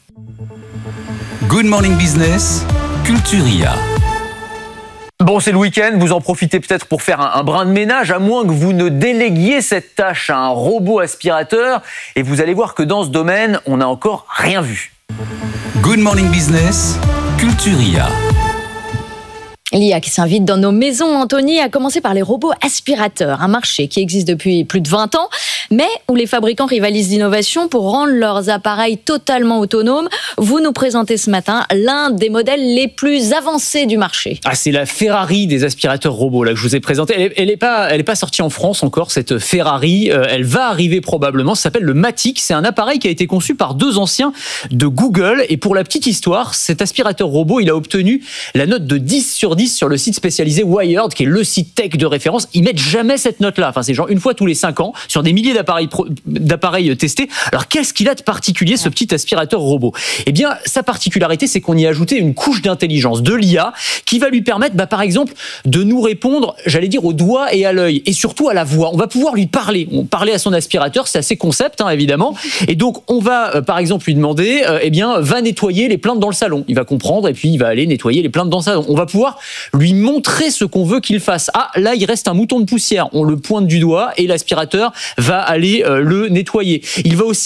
Good Morning Business, Culturia. Bon, c'est le week-end, vous en profitez peut-être pour faire un, un brin de ménage, à moins que vous ne déléguiez cette tâche à un robot aspirateur. Et vous allez voir que dans ce domaine, on n'a encore rien vu. Good Morning Business, Culturia. L'I A qui s'invite dans nos maisons, Anthony, a commencé par les robots aspirateurs, un marché qui existe depuis plus de vingt ans, mais où les fabricants rivalisent d'innovation pour rendre leurs appareils totalement autonomes. Vous nous présentez ce matin l'un des modèles les plus avancés du marché. Ah, c'est la Ferrari des aspirateurs robots là que je vous ai présenté. Elle est, elle est pas, elle est pas sortie en France encore, cette Ferrari. Euh, elle va arriver probablement. Ça s'appelle le Matic. C'est un appareil qui a été conçu par deux anciens de Google. Et pour la petite histoire, cet aspirateur robot, il a obtenu la note de dix sur dix sur le site spécialisé Wired, qui est le site tech de référence. Ils mettent jamais cette note-là. Enfin, c'est genre une fois tous les cinq ans sur des milliers d'appareils, pro, d'appareils testés. Alors, qu'est-ce qu'il a de particulier, ce petit aspirateur robot ? Eh bien, sa particularité, c'est qu'on y a ajouté une couche d'intelligence, de l'I A, qui va lui permettre, bah, par exemple, de nous répondre, j'allais dire, au doigt et à l'œil, et surtout à la voix. On va pouvoir lui parler. On parlait à son aspirateur, c'est assez concept, hein, évidemment. Et donc, on va, euh, par exemple, lui demander, euh, eh bien, va nettoyer les plaintes dans le salon. Il va comprendre, et puis il va aller nettoyer les plaintes dans le salon. On va pouvoir lui montrer ce qu'on veut qu'il fasse. Ah, là, il reste un mouton de poussière. On le pointe du doigt et l'aspirateur va aller euh, le nettoyer. Il va aussi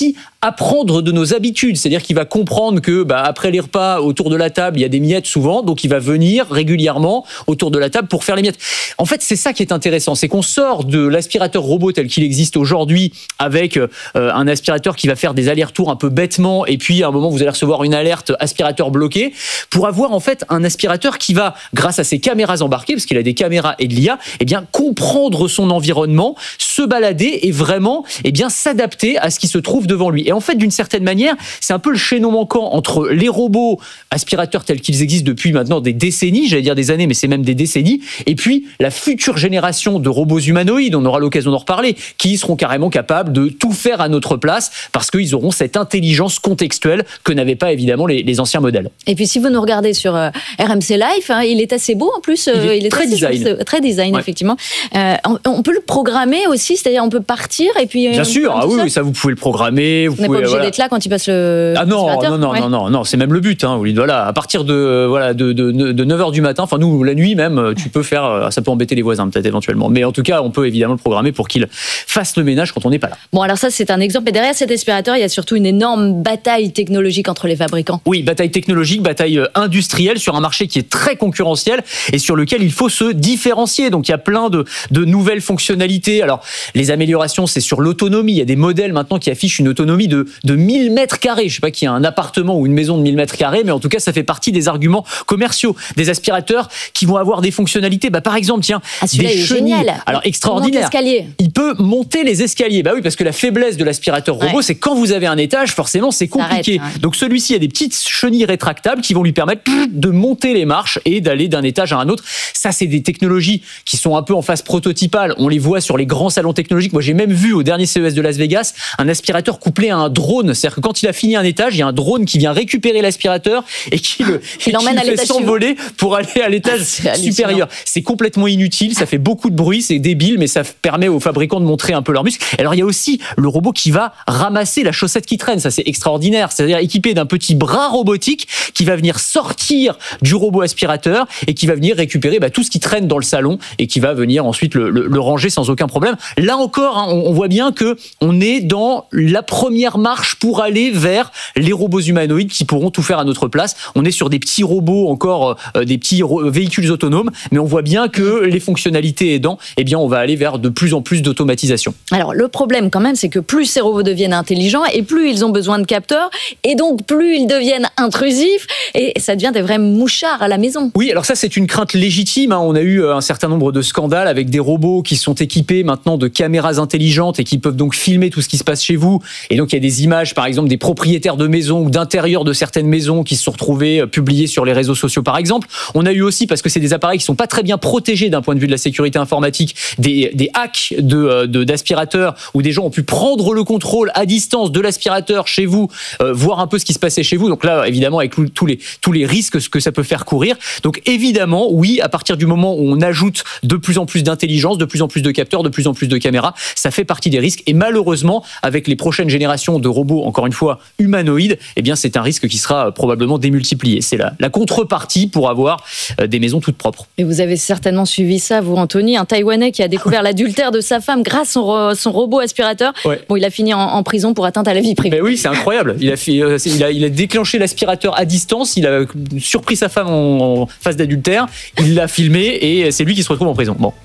apprendre de nos habitudes, c'est-à-dire qu'il va comprendre que bah, après les repas autour de la table, il y a des miettes souvent, donc il va venir régulièrement autour de la table pour faire les miettes. En fait, c'est ça qui est intéressant, c'est qu'on sort de l'aspirateur robot tel qu'il existe aujourd'hui avec euh, un aspirateur qui va faire des allers-retours un peu bêtement et puis à un moment vous allez recevoir une alerte aspirateur bloqué pour avoir en fait un aspirateur qui va, grâce à ses caméras embarquées, parce qu'il a des caméras et de l'I A, eh bien comprendre son environnement, se balader et vraiment eh bien s'adapter à ce qui se trouve devant lui. Et en fait, d'une certaine manière, c'est un peu le chaînon manquant entre les robots aspirateurs tels qu'ils existent depuis maintenant des décennies, j'allais dire des années, mais c'est même des décennies, et puis la future génération de robots humanoïdes, on aura l'occasion d'en reparler, qui seront carrément capables de tout faire à notre place parce qu'ils auront cette intelligence contextuelle que n'avaient pas évidemment les, les anciens modèles. Et puis si vous nous regardez sur euh, R M C Live, hein, il est assez beau en plus. Euh, il est il est très assez, design. Très design, ouais. Effectivement. Euh, on, on peut le programmer aussi, c'est-à-dire on peut partir et puis... Bien euh, sûr, ah oui, oui, ça vous pouvez le programmer. Vous on n'est pas pouvez, obligé voilà. d'être là quand il passe le... Ah non, non, non, ouais. non, non, non, c'est même le but. Hein. Voilà, à partir de, voilà, de, de, de neuf heures du matin, enfin nous, la nuit même, tu peux faire... Ça peut embêter les voisins peut-être éventuellement. Mais en tout cas, on peut évidemment le programmer pour qu'il fasse le ménage quand on n'est pas là. Bon, alors ça, c'est un exemple. Et derrière cet aspirateur, il y a surtout une énorme bataille technologique entre les fabricants. Oui, bataille technologique, bataille industrielle sur un marché qui est très concurrentiel et sur lequel il faut se différencier. Donc il y a plein de, de nouvelles fonctionnalités. Alors les améliorations, c'est sur l'autonomie. Il y a des modèles maintenant qui affichent une autonomie de, de mille mètres carrés. Je sais pas qu'il y a un appartement ou une maison de mille mètres carrés, mais en tout cas ça fait partie des arguments commerciaux. Des aspirateurs qui vont avoir des fonctionnalités. Bah, par exemple, tiens, ah, des est chenilles. Génial. Alors extraordinaire. Il peut monter les escaliers. Bah oui, parce que la faiblesse de l'aspirateur robot, ouais. c'est quand vous avez un étage, forcément c'est compliqué. Arrête, hein. Donc celui-ci a des petites chenilles rétractables qui vont lui permettre de monter les marches et d'aller d'un étage à un autre. Ça, c'est des technologies qui sont un peu en phase prototypale. On les voit sur les grands salons technologiques. Moi, j'ai même vu au dernier C E S de Las Vegas un aspirateur couplé à un drone. C'est-à-dire que quand il a fini un étage, il y a un drone qui vient récupérer l'aspirateur et qui le, et l'emmène qui le fait s'envoler pour aller à l'étage ah, supérieur. C'est complètement inutile, ça fait beaucoup de bruit, c'est débile, mais ça permet aux fabricants de montrer un peu leurs muscles. Alors, il y a aussi le robot qui va ramasser la chaussette qui traîne. Ça, c'est extraordinaire. C'est-à-dire équipé d'un petit bras robotique qui va venir sortir du robot aspirateur et qui va venir récupérer bah, tout ce qui traîne dans le salon et qui va venir ensuite le, le, le ranger sans aucun problème. Là encore, hein, on, on voit bien que on est dans la première marche pour aller vers les robots humanoïdes qui pourront tout faire à notre place. On est sur des petits robots encore, euh, des petits ro- véhicules autonomes, mais on voit bien que les fonctionnalités aidant, eh bien, on va aller vers de plus en plus d'automatisation. Alors, le problème quand même, c'est que plus ces robots deviennent intelligents et plus ils ont besoin de capteurs et donc plus ils deviennent intrusifs et ça devient des vrais mouchards à la maison. Oui, alors ça, c'est une crainte légitime. Hein. On a eu un certain nombre de scandales avec des robots qui sont équipés maintenant de caméras intelligentes et qui peuvent donc filmer tout ce qui se passe chez vous. Et donc, il y a des images, par exemple, des propriétaires de maisons ou d'intérieur de certaines maisons qui se sont retrouvés publiées sur les réseaux sociaux, par exemple. On a eu aussi, parce que c'est des appareils qui sont pas très bien protégés d'un point de vue de la sécurité informatique, des, des hacks de, de, d'aspirateurs où des gens ont pu prendre le contrôle à distance de l'aspirateur chez vous, euh, voir un peu ce qui se passait chez vous. Donc là, évidemment, avec tous les, tous les risques que ça peut faire courir. Donc évidemment, oui, à partir du moment où on ajoute de plus en plus d'intelligence, de plus en plus de capteurs, de plus en plus de caméras, ça fait partie des risques. Et malheureusement, avec les prochaines générations de robots, encore une fois, humanoïdes, eh bien, c'est un risque qui sera probablement démultiplié. C'est la, la contrepartie pour avoir des maisons toutes propres. Et vous avez certainement suivi ça, vous, Anthony, un Taïwanais qui a découvert l'adultère de sa femme grâce à son, son robot aspirateur. Ouais. Bon, il a fini en, en prison pour atteinte à la vie privée. Mais oui, c'est incroyable. Il a, fait, euh, il, a, il a déclenché l'aspirateur à distance, il a surpris sa femme en, en phase d'adultère, il l'a filmé et c'est lui qui se retrouve en prison. Bon.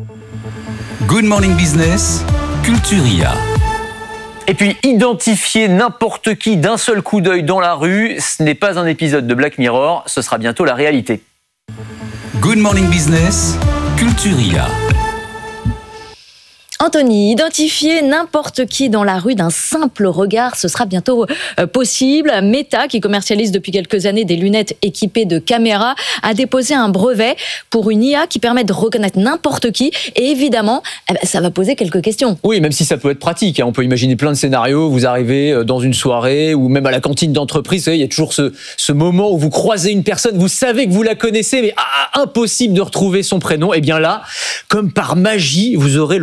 Good Morning Business, Culturia. Et puis, identifier n'importe qui d'un seul coup d'œil dans la rue, ce n'est pas un épisode de Black Mirror, ce sera bientôt la réalité. Good Morning Business, Culturia. Anthony, identifier n'importe qui dans la rue d'un simple regard, ce sera bientôt euh, possible. Meta, qui commercialise depuis quelques années des lunettes équipées de caméras, a déposé un brevet pour une I A qui permet de reconnaître n'importe qui. Et évidemment, eh ben, ça va poser quelques questions. Oui, même si ça peut être pratique. Hein. On peut imaginer plein de scénarios. Vous arrivez dans une soirée ou même à la cantine d'entreprise. Vous savez, il y a toujours ce, ce moment où vous croisez une personne, vous savez que vous la connaissez, mais ah, impossible de retrouver son prénom. Et bien là, comme par magie, vous aurez le nom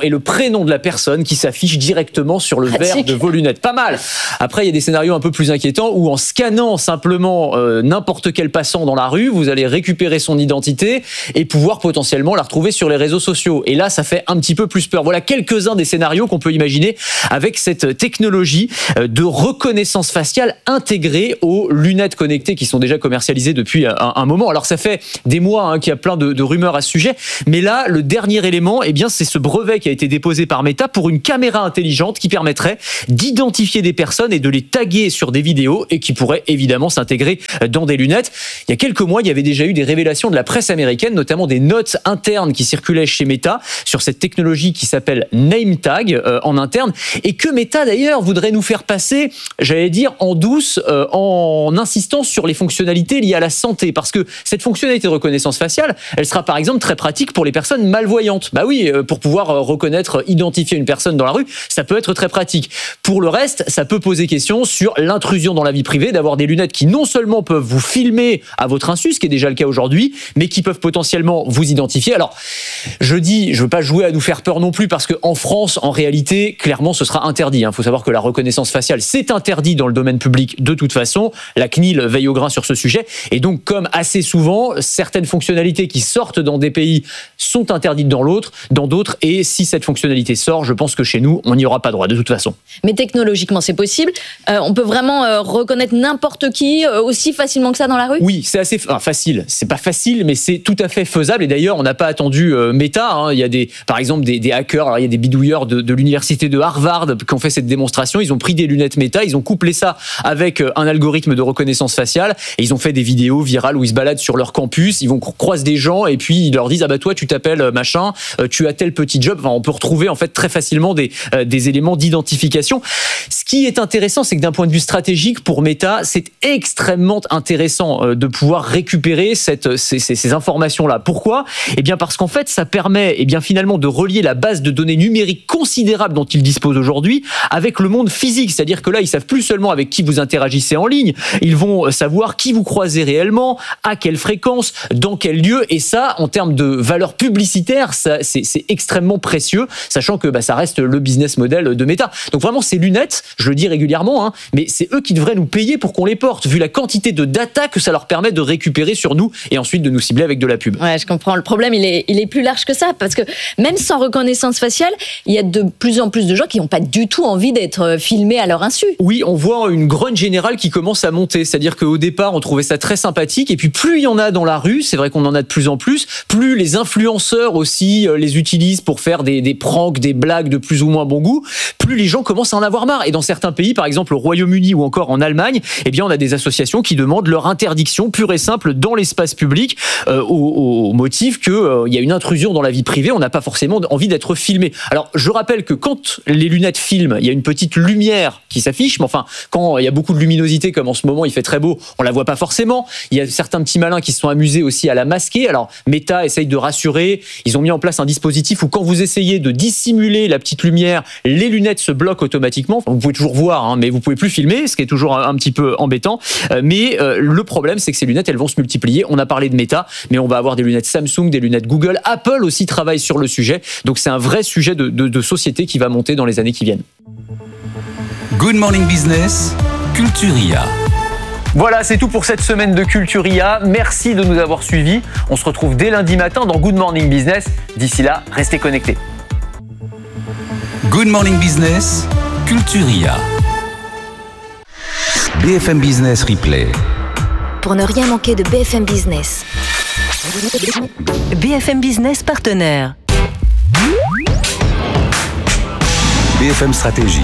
et le prénom de la personne qui s'affiche directement sur le Pratique. verre de vos lunettes. Pas mal. Après, il y a des scénarios un peu plus inquiétants où en scannant simplement euh, n'importe quel passant dans la rue, vous allez récupérer son identité et pouvoir potentiellement la retrouver sur les réseaux sociaux. Et là, ça fait un petit peu plus peur. Voilà quelques-uns des scénarios qu'on peut imaginer avec cette technologie de reconnaissance faciale intégrée aux lunettes connectées qui sont déjà commercialisées depuis un, un moment. Alors, ça fait des mois hein, qu'il y a plein de, de rumeurs à ce sujet. Mais là, le dernier élément, eh bien, c'est ce brevet qui a été déposé par Meta pour une caméra intelligente qui permettrait d'identifier des personnes et de les taguer sur des vidéos et qui pourrait évidemment s'intégrer dans des lunettes. Il y a quelques mois, il y avait déjà eu des révélations de la presse américaine, notamment des notes internes qui circulaient chez Meta sur cette technologie qui s'appelle NameTag euh, en interne et que Meta d'ailleurs voudrait nous faire passer, j'allais dire en douce, euh, en insistant sur les fonctionnalités liées à la santé, parce que cette fonctionnalité de reconnaissance faciale, elle sera par exemple très pratique pour les personnes malvoyantes. Bah oui, euh, pour pouvoir euh, reconnaître, identifier une personne dans la rue, ça peut être très pratique. Pour le reste, ça peut poser question sur l'intrusion dans la vie privée, d'avoir des lunettes qui non seulement peuvent vous filmer à votre insu, ce qui est déjà le cas aujourd'hui, mais qui peuvent potentiellement vous identifier. Alors, je dis, je veux pas jouer à nous faire peur non plus, parce qu'en France, en réalité, clairement, ce sera interdit. Il faut savoir que la reconnaissance faciale, c'est interdit dans le domaine public de toute façon. La C N I L veille au grain sur ce sujet. Et donc, comme assez souvent, certaines fonctionnalités qui sortent dans des pays sont interdites dans l'autre, dans d'autres. Et si cette fonctionnalité sort, je pense que chez nous, on n'y aura pas droit de toute façon. Mais technologiquement, c'est possible. Euh, on peut vraiment euh, reconnaître n'importe qui euh, aussi facilement que ça dans la rue ? Oui, c'est assez enfin, facile. C'est pas facile, mais c'est tout à fait faisable. Et d'ailleurs, on n'a pas attendu euh, Meta. Hein. Il y a des, par exemple, des, des hackers. Alors, il y a des bidouilleurs de, de l'université de Harvard qui ont fait cette démonstration. Ils ont pris des lunettes Meta, ils ont couplé ça avec un algorithme de reconnaissance faciale et ils ont fait des vidéos virales où ils se baladent sur leur campus. Ils vont croiser des gens et puis ils leur disent ah bah toi tu t'appelles machin, tu as tel petit job. Enfin, on peut retrouver en fait très facilement des euh, des éléments d'identification. Ce qui est intéressant, c'est que d'un point de vue stratégique pour Meta, c'est extrêmement intéressant euh, de pouvoir récupérer cette ces, ces, ces informations là. Pourquoi ? Eh bien parce qu'en fait ça permet eh bien finalement de relier la base de données numérique considérable dont ils disposent aujourd'hui avec le monde physique. C'est-à-dire que là ils savent plus seulement avec qui vous interagissez en ligne, ils vont savoir qui vous croisez réellement, à quelle fréquence, dans quel lieu, et ça, en termes de valeur publicitaire, ça, c'est, c'est extrêmement précieux, sachant que bah, ça reste le business model de Meta. Donc vraiment, ces lunettes, je le dis régulièrement, hein, mais c'est eux qui devraient nous payer pour qu'on les porte, vu la quantité de data que ça leur permet de récupérer sur nous et ensuite de nous cibler avec de la pub. Ouais, je comprends. Le problème, il est, il est plus large que ça, parce que même sans reconnaissance faciale, il y a de plus en plus de gens qui n'ont pas du tout envie d'être filmés à leur insu. Oui, on voit une grogne générale qui commence à monter. C'est-à-dire qu'au départ, on trouvait ça très sympathique. Et puis, plus il y en a dans la rue, c'est vrai qu'on en a de plus en plus, plus les influenceurs aussi euh, les utilisent pour faire des, des pranks, des blagues de plus ou moins bon goût, plus les gens commencent à en avoir marre. Et dans certains pays, par exemple au Royaume-Uni ou encore en Allemagne, eh bien, on a des associations qui demandent leur interdiction pure et simple dans l'espace public euh, au, au motif qu'il euh, y a une intrusion dans la vie privée. On n'a pas forcément envie d'être filmé. Alors, je rappelle que quand les lunettes filment, il y a une petite lumière qui s'affiche, mais enfin, quand il y a beaucoup de luminosité, comme en ce moment, il fait très beau, on la voit pas forcément. Il y a certains petits malins qui se sont amusés aussi à la masquer. Alors, Meta essaye de rassurer. Ils ont mis en place un dispositif où quand vous essayez de dissimuler la petite lumière, les lunettes se bloquent automatiquement. Enfin, vous pouvez toujours voir, hein, mais vous pouvez plus filmer, ce qui est toujours un, un petit peu embêtant. Euh, mais euh, le problème, c'est que ces lunettes, elles vont se multiplier. On a parlé de Meta, mais on va avoir des lunettes Samsung, des lunettes Google. Apple aussi travaille sur le sujet. Donc, c'est un vrai sujet de, de, de société qui va monter dans les années qui viennent. Good Morning Business, Culturia. Voilà, c'est tout pour cette semaine de Culturia. Merci de nous avoir suivis. On se retrouve dès lundi matin dans Good Morning Business. D'ici là, restez connectés. Good Morning Business, Culturia. B F M Business Replay. Pour ne rien manquer de B F M Business. B F M Business partenaire. B F M Stratégie.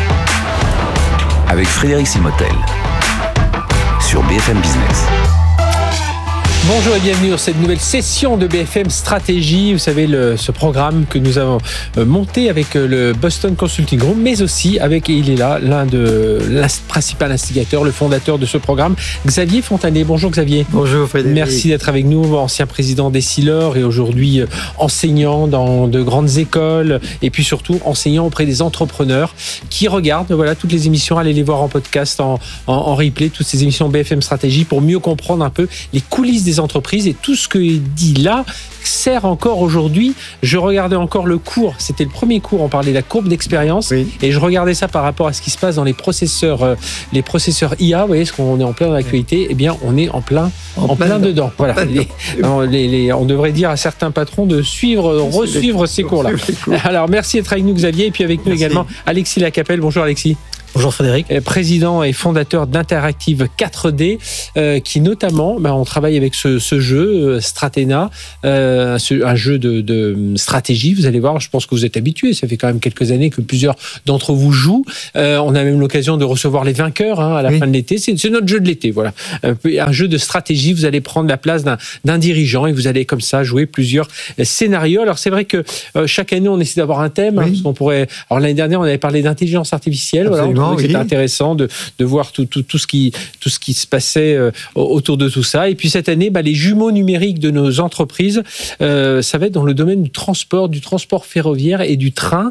Avec Frédéric Simotel. Sur B F M Business. Bonjour et bienvenue dans cette nouvelle session de B F M Stratégie. Vous savez, le, ce programme que nous avons euh, monté avec euh, le Boston Consulting Group, mais aussi avec, et il est là, l'un de l'un principal instigateur, le fondateur de ce programme, Xavier Fontanet. Bonjour Xavier. Bonjour Frédéric. Merci d'être avec nous, ancien président d'Essilor et aujourd'hui euh, enseignant dans de grandes écoles et puis surtout enseignant auprès des entrepreneurs qui regardent voilà, toutes les émissions. Allez les voir en podcast, en, en, en replay, toutes ces émissions B F M Stratégie pour mieux comprendre un peu les coulisses des des entreprises. Et tout ce que dit là sert encore aujourd'hui. Je regardais encore le cours, c'était le premier cours, on parlait de la courbe d'expérience, oui. Et je regardais ça par rapport à ce qui se passe dans les processeurs, euh, les processeurs I A. Vous voyez, ce qu'on est en plein dans l'actualité, eh bien, on est en plein, en, en plein, plein dedans. Voilà. Plein les, les, les, on devrait dire à certains patrons de suivre, re-suivre ces cours-là. Alors, merci d'être avec nous, Xavier, et puis avec nous merci. également Alexis Lacapelle. Bonjour, Alexis. Bonjour Frédéric. Président et fondateur d'Interactive quatre D, euh, qui notamment, bah, on travaille avec ce, ce jeu, euh, Stratena, euh, un jeu de, de stratégie. Vous allez voir, je pense que vous êtes habitués. Ça fait quand même quelques années que plusieurs d'entre vous jouent. Euh, on a même l'occasion de recevoir les vainqueurs hein, à la oui. fin de l'été. C'est, c'est notre jeu de l'été, voilà. Euh, un jeu de stratégie. Vous allez prendre la place d'un, d'un dirigeant et vous allez comme ça jouer plusieurs scénarios. Alors c'est vrai que euh, chaque année on essaie d'avoir un thème. Oui. Hein, parce qu'on pourrait. Alors l'année dernière on avait parlé d'intelligence artificielle. Absolument. Voilà. Oui. C'était intéressant de, de voir tout, tout, tout, ce qui, tout ce qui se passait euh, autour de tout ça. Et puis cette année, bah, les jumeaux numériques de nos entreprises, euh, ça va être dans le domaine du transport, du transport ferroviaire et du train.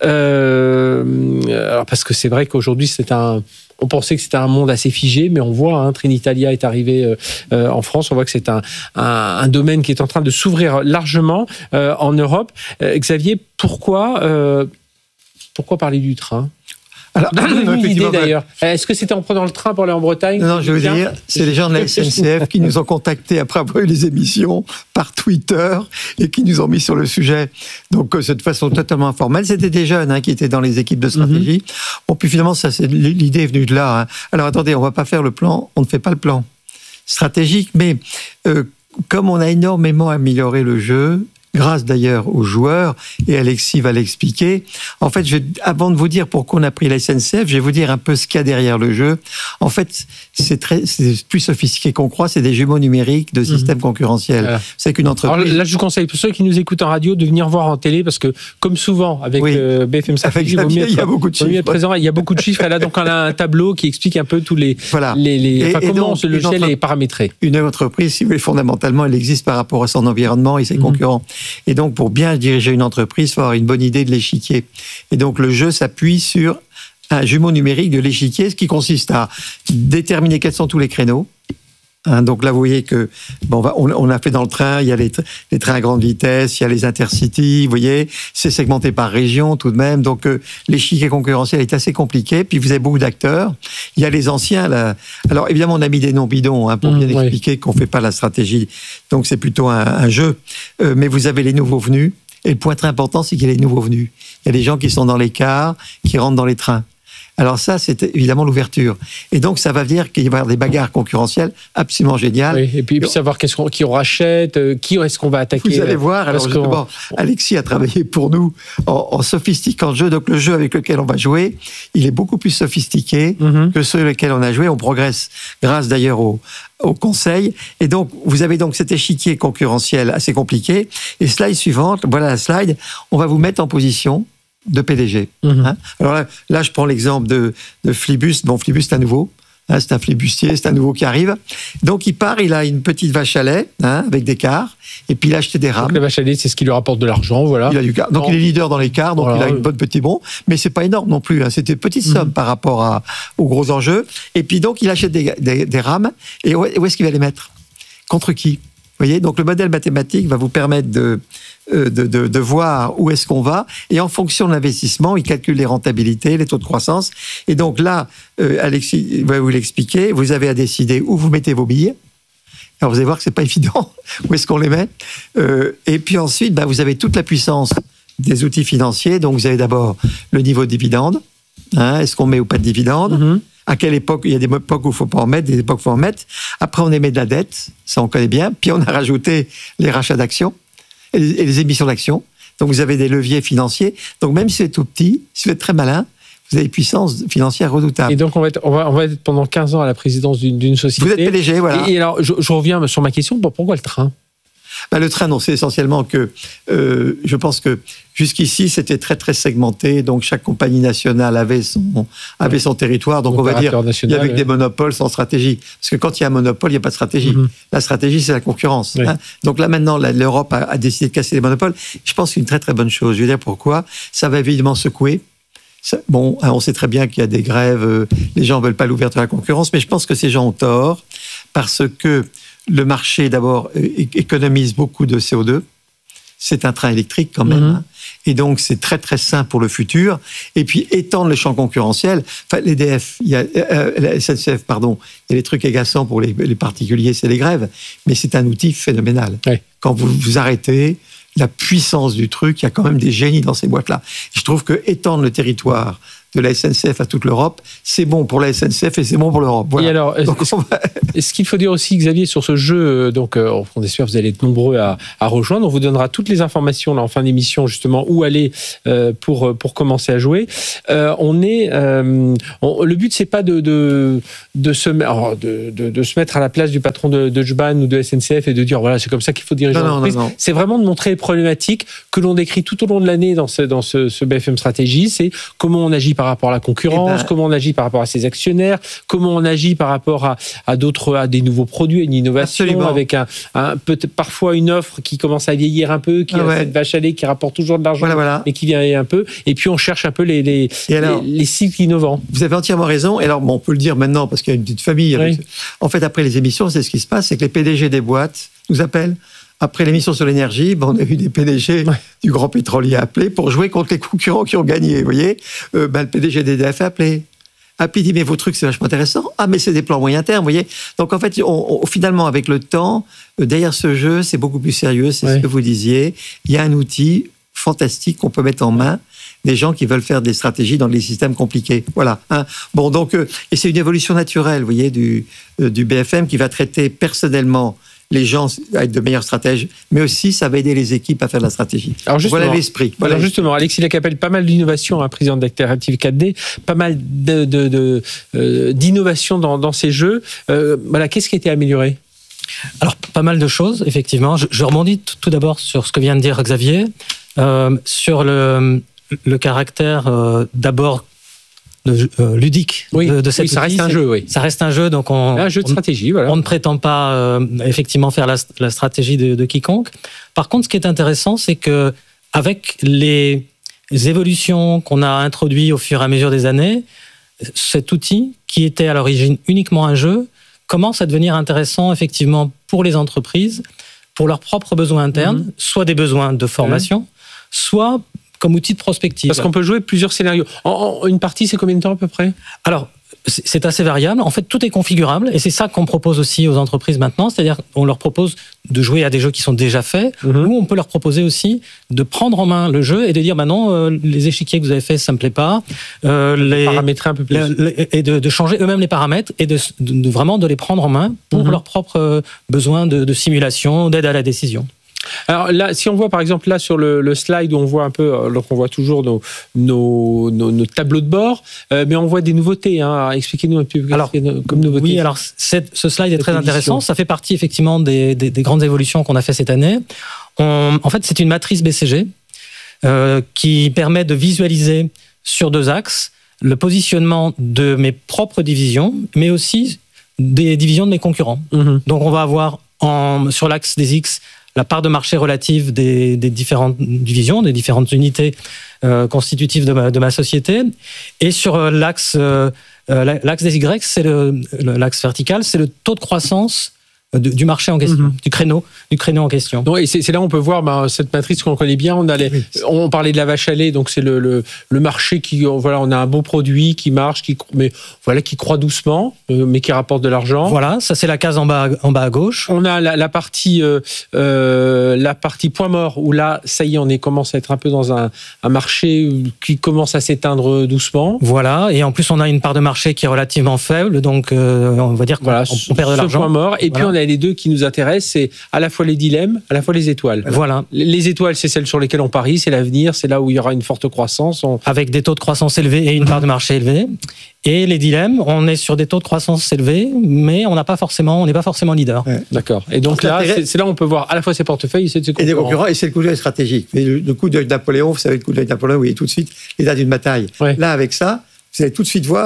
Euh, alors parce que c'est vrai qu'aujourd'hui, c'est un... On pensait que c'était un monde assez figé, mais on voit, hein, Trenitalia est arrivé euh, en France, on voit que c'est un, un, un domaine qui est en train de s'ouvrir largement euh, en Europe. Euh, Xavier, pourquoi, euh, pourquoi parler du train ? Alors, non, une idée d'ailleurs. Est-ce que c'était en prenant le train pour aller en Bretagne ? Non, je veux bien. dire, c'est les gens de la S N C F qui nous ont contactés après avoir eu les émissions par Twitter et qui nous ont mis sur le sujet. Donc, c'est de façon totalement informelle. C'était des jeunes hein, qui étaient dans les équipes de stratégie. Mm-hmm. Bon, puis finalement, ça, c'est, l'idée est venue de là. Hein. Alors, attendez, on ne va pas faire le plan. On ne fait pas le plan stratégique, mais euh, comme on a énormément amélioré le jeu, grâce d'ailleurs aux joueurs, et Alexis va l'expliquer. En fait, je vais, avant de vous dire pourquoi on a pris la S N C F, je vais vous dire un peu ce qu'il y a derrière le jeu. En fait, c'est, très, c'est plus sophistiqué qu'on croit, c'est des jumeaux numériques de systèmes mmh. concurrentiels. Voilà. C'est qu'une entreprise... Alors là, je vous conseille, pour ceux qui nous écoutent en radio, de venir voir en télé, parce que, comme souvent, avec oui. euh, B F M Stratégie, il, il y a beaucoup de chiffres. Présent, il y a beaucoup de chiffres. Et là, donc, on a un tableau qui explique un peu tous les... Voilà. les, les et, enfin, et comment donc, le logiciel entre... est paramétré. Une entreprise, si vous voulez, fondamentalement, elle existe par rapport à son environnement et ses mmh. concurrents. Et donc, pour bien diriger une entreprise, il faut avoir une bonne idée de l'échiquier. Et donc, le jeu s'appuie sur un jumeau numérique de l'échiquier, ce qui consiste à déterminer quels sont tous les créneaux. Hein, donc là, vous voyez que bon, on, va, on, on a fait dans le train, il y a les, les trains à grande vitesse, il y a les intercities, vous voyez, c'est segmenté par région tout de même. Donc euh, l'échiquier concurrentiel est assez compliqué. Puis vous avez beaucoup d'acteurs. Il y a les anciens. Là. Alors évidemment, on a mis des noms bidons hein, pour bien mmh, expliquer oui. qu'on fait pas la stratégie. Donc c'est plutôt un, un jeu. Euh, mais vous avez les nouveaux venus. Et le point très important, c'est qu'il y a les nouveaux venus. Il y a des gens qui sont dans les cars, qui rentrent dans les trains. Alors ça, c'est évidemment l'ouverture. Et donc, ça va dire qu'il va y avoir des bagarres concurrentielles absolument géniales. Oui, et puis, et puis savoir qu'est-ce qu'on, qui on rachète, qui est-ce qu'on va attaquer. Vous allez voir. Alors justement, Alexis a travaillé pour nous en, en sophistiquant le jeu. Donc le jeu avec lequel on va jouer, il est beaucoup plus sophistiqué mm-hmm. que ceux avec lesquels on a joué. On progresse grâce d'ailleurs au, au conseil. Et donc, vous avez donc cet échiquier concurrentiel assez compliqué. Et slide suivante, voilà la slide, on va vous mettre en position de P D G. Mmh. Hein. Alors là, là, je prends l'exemple de, de Flibus. Bon, Flibus, c'est un nouveau. Hein, c'est un flibustier, c'est un nouveau qui arrive. Donc, il part, il a une petite vache à lait, hein, avec des cars, et puis il a acheté des rames. Donc, la vache à lait, c'est ce qui lui rapporte de l'argent, voilà. Il a du car. Donc, non. il est leader dans les cars, donc voilà. il a une bonne petite bon. Mais c'est pas énorme non plus. Hein. C'était une petite somme mmh. par rapport à, aux gros enjeux. Et puis, donc, il achète des, des, des rames. Et où est-ce qu'il va les mettre ? Contre qui ? Vous voyez, donc le modèle mathématique va vous permettre de, de, de, de voir où est-ce qu'on va. Et en fonction de l'investissement, il calcule les rentabilités, les taux de croissance. Et donc là, euh, Alexis va vous l'expliquer. Vous avez à décider où vous mettez vos billes. Alors vous allez voir que c'est pas évident. Où est-ce qu'on les met ? euh, Et puis ensuite, bah, vous avez toute la puissance des outils financiers. Donc vous avez d'abord le niveau de dividende. Hein, est-ce qu'on met ou pas de dividende ? Mm-hmm. À quelle époque ? Il y a des époques où il ne faut pas en mettre, des époques où il faut en mettre. Après, on émet de la dette, ça on connaît bien. Puis on a rajouté les rachats d'actions et les, et les émissions d'actions. Donc vous avez des leviers financiers. Donc même si c'est tout petit, si vous êtes très malin, vous avez des puissances financières redoutables. Et donc on va être, on va, on va être pendant quinze ans à la présidence d'une, d'une société. Vous êtes P D G, voilà. Et, et alors, je, je reviens sur ma question. Pourquoi le train ? Ben, le train, non, c'est essentiellement que euh, je pense que jusqu'ici, c'était très, très segmenté. Donc, chaque compagnie nationale avait son, avait son territoire. Donc, on va dire il y avait ouais. des monopoles sans stratégie. Parce que quand il y a un monopole, il n'y a pas de stratégie. Mm-hmm. La stratégie, c'est la concurrence. Oui. Hein. Donc là, maintenant, la, l'Europe a, a décidé de casser les monopoles. Je pense que c'est une très, très bonne chose. Je veux dire pourquoi. Ça va évidemment secouer. Ça, bon, on sait très bien qu'il y a des grèves. Euh, les gens ne veulent pas l'ouverture à la concurrence. Mais je pense que ces gens ont tort. Parce que le marché, d'abord, é- économise beaucoup de C O deux. C'est un train électrique quand même. Mmh. Et donc, c'est très, très sain pour le futur. Et puis, étendre le champ concurrentiel. Enfin, l'E D F, il y a, euh, la S N C F, pardon, il y a des trucs agaçants pour les, les particuliers, c'est les grèves. Mais c'est un outil phénoménal. Oui. Quand vous vous arrêtez, la puissance du truc, il y a quand même des génies dans ces boîtes-là. Je trouve que étendre le territoire de la S N C F à toute l'Europe, c'est bon pour la S N C F et c'est bon pour l'Europe. Voilà. Et alors, donc, est-ce, va... est-ce qu'il faut dire aussi, Xavier, sur ce jeu, donc euh, on espère que vous allez être nombreux à, à rejoindre, on vous donnera toutes les informations là, en fin d'émission, justement, où aller euh, pour, pour commencer à jouer. Euh, on est, euh, on, le but, c'est pas de, de, de, se, alors, de, de, de se mettre à la place du patron de, de Jban ou de S N C F et de dire, voilà, c'est comme ça qu'il faut diriger l'entreprise. Non, non, non. C'est vraiment de montrer les problématiques que l'on décrit tout au long de l'année dans ce, dans ce, ce B F M Stratégie, c'est comment on agit par rapport à la concurrence, eh ben, comment on agit par rapport à ses actionnaires, comment on agit par rapport à, à d'autres, à des nouveaux produits, à une innovation, absolument. Avec un, un peut-être parfois une offre qui commence à vieillir un peu, qui ah a ouais. cette vache à lait qui rapporte toujours de l'argent, voilà, voilà. mais qui vieillit un peu. Et puis on cherche un peu les les, alors, les, les cycles innovants. Vous avez entièrement raison. Et alors bon, on peut le dire maintenant parce qu'il y a une petite famille. Avec... Oui. En fait, après les émissions, c'est ce qui se passe, c'est que les P D G des boîtes nous appellent. Après l'émission sur l'énergie, ben on a eu des P D G ouais. du grand pétrolier appelés pour jouer contre les concurrents qui ont gagné. Vous voyez, euh, ben, le P D G d'E D F a appelé. Ah, puis il dit, mais vos trucs, c'est vachement intéressant. Ah, mais c'est des plans moyen terme, vous voyez. Donc, en fait, on, on, finalement, avec le temps, euh, derrière ce jeu, c'est beaucoup plus sérieux, c'est ouais. ce que vous disiez. Il y a un outil fantastique qu'on peut mettre en main des gens qui veulent faire des stratégies dans les systèmes compliqués. Voilà. Hein. Bon, donc, euh, et c'est une évolution naturelle, vous voyez, du, euh, du B F M qui va traiter personnellement les gens à être de meilleurs stratèges, mais aussi ça va aider les équipes à faire de la stratégie. Alors voilà l'esprit. Voilà alors justement, Alexis Lacapelle, pas mal d'innovations, hein, président d'Active quatre D, pas mal de, de, de, euh, d'innovations dans, dans ces jeux. Euh, voilà, qu'est-ce qui a été amélioré ? Alors, pas mal de choses, effectivement. Je, je rebondis t- tout d'abord sur ce que vient de dire Xavier, euh, sur le, le caractère euh, d'abord De, euh, ludique oui, de, de cette oui, ça outil. reste un jeu, oui. Ça reste un jeu, donc on, un jeu de stratégie, on, voilà. on ne prétend pas euh, effectivement faire la, la stratégie de, de quiconque. Par contre, ce qui est intéressant, c'est que avec les évolutions qu'on a introduites au fur et à mesure des années, cet outil, qui était à l'origine uniquement un jeu, commence à devenir intéressant effectivement pour les entreprises, pour leurs propres besoins internes, mmh. soit des besoins de formation, mmh. soit comme outil de prospective. Parce qu'on peut jouer plusieurs scénarios. En, en, une partie, c'est combien de temps à peu près ? Alors, c'est assez variable. En fait, tout est configurable et c'est ça qu'on propose aussi aux entreprises maintenant. C'est-à-dire qu'on leur propose de jouer à des jeux qui sont déjà faits mmh. ou on peut leur proposer aussi de prendre en main le jeu et de dire bah non, euh, les échiquiers que vous avez faits, ça me plaît pas. Euh, les paramétrer un peu plus. Les, et de, de changer eux-mêmes les paramètres et de, de, de vraiment de les prendre en main pour mmh. leurs propres besoins de, de simulation, d'aide à la décision. Alors là, si on voit par exemple là sur le, le slide où on voit un peu, donc on voit toujours nos, nos, nos, nos tableaux de bord, euh, mais on voit des nouveautés. Hein. Expliquez-nous un peu alors, comme nouveauté. Oui, alors cette, ce slide est très édition. intéressant. Ça fait partie effectivement des, des, des grandes évolutions qu'on a fait cette année. On, en fait, c'est une matrice B C G euh, qui permet de visualiser sur deux axes le positionnement de mes propres divisions, mais aussi des divisions de mes concurrents. Mmh. Donc, on va avoir en, sur l'axe des X la part de marché relative des, des différentes divisions, des différentes unités euh, constitutives de ma, de ma société. Et sur l'axe, euh, l'axe des Y, c'est le, l'axe vertical, c'est le taux de croissance du marché en question, mmh. du créneau, du créneau en question. Non, et c'est, c'est là où on peut voir ben, cette matrice qu'on connaît bien. On a les, oui. on parlait de la vache à lait, donc c'est le, le, le marché qui, voilà, on a un beau produit qui marche, qui, mais voilà, qui croît doucement, mais qui rapporte de l'argent. Voilà, ça c'est la case en bas, en bas à gauche. On a la, la partie, euh, euh, la partie point mort où là, ça y est, on est commence à être un peu dans un, un marché qui commence à s'éteindre doucement. Voilà, et en plus on a une part de marché qui est relativement faible, donc euh, on va dire qu'on voilà, on perd de l'argent. Point mort, et voilà. puis on a les deux qui nous intéressent, c'est à la fois les dilemmes, à la fois les étoiles. Voilà. Les étoiles, c'est celles sur lesquelles on parie, c'est l'avenir, c'est là où il y aura une forte croissance. On... Avec des taux de croissance élevés et une part de marché élevée. Et les dilemmes, on est sur des taux de croissance élevés, mais on n'a pas forcément, on n'est pas forcément leader. Ouais. D'accord. Et donc là, c'est, c'est là où on peut voir à la fois ses portefeuilles et ses concurrents. Et des concurrents, et c'est le coup d'œil stratégique. Mais le, le coup d'œil de Napoléon, vous savez, le coup d'œil de Napoléon, vous voyez tout de suite les dates d'une bataille. Ouais. Là, avec ça, vous allez tout de suite voir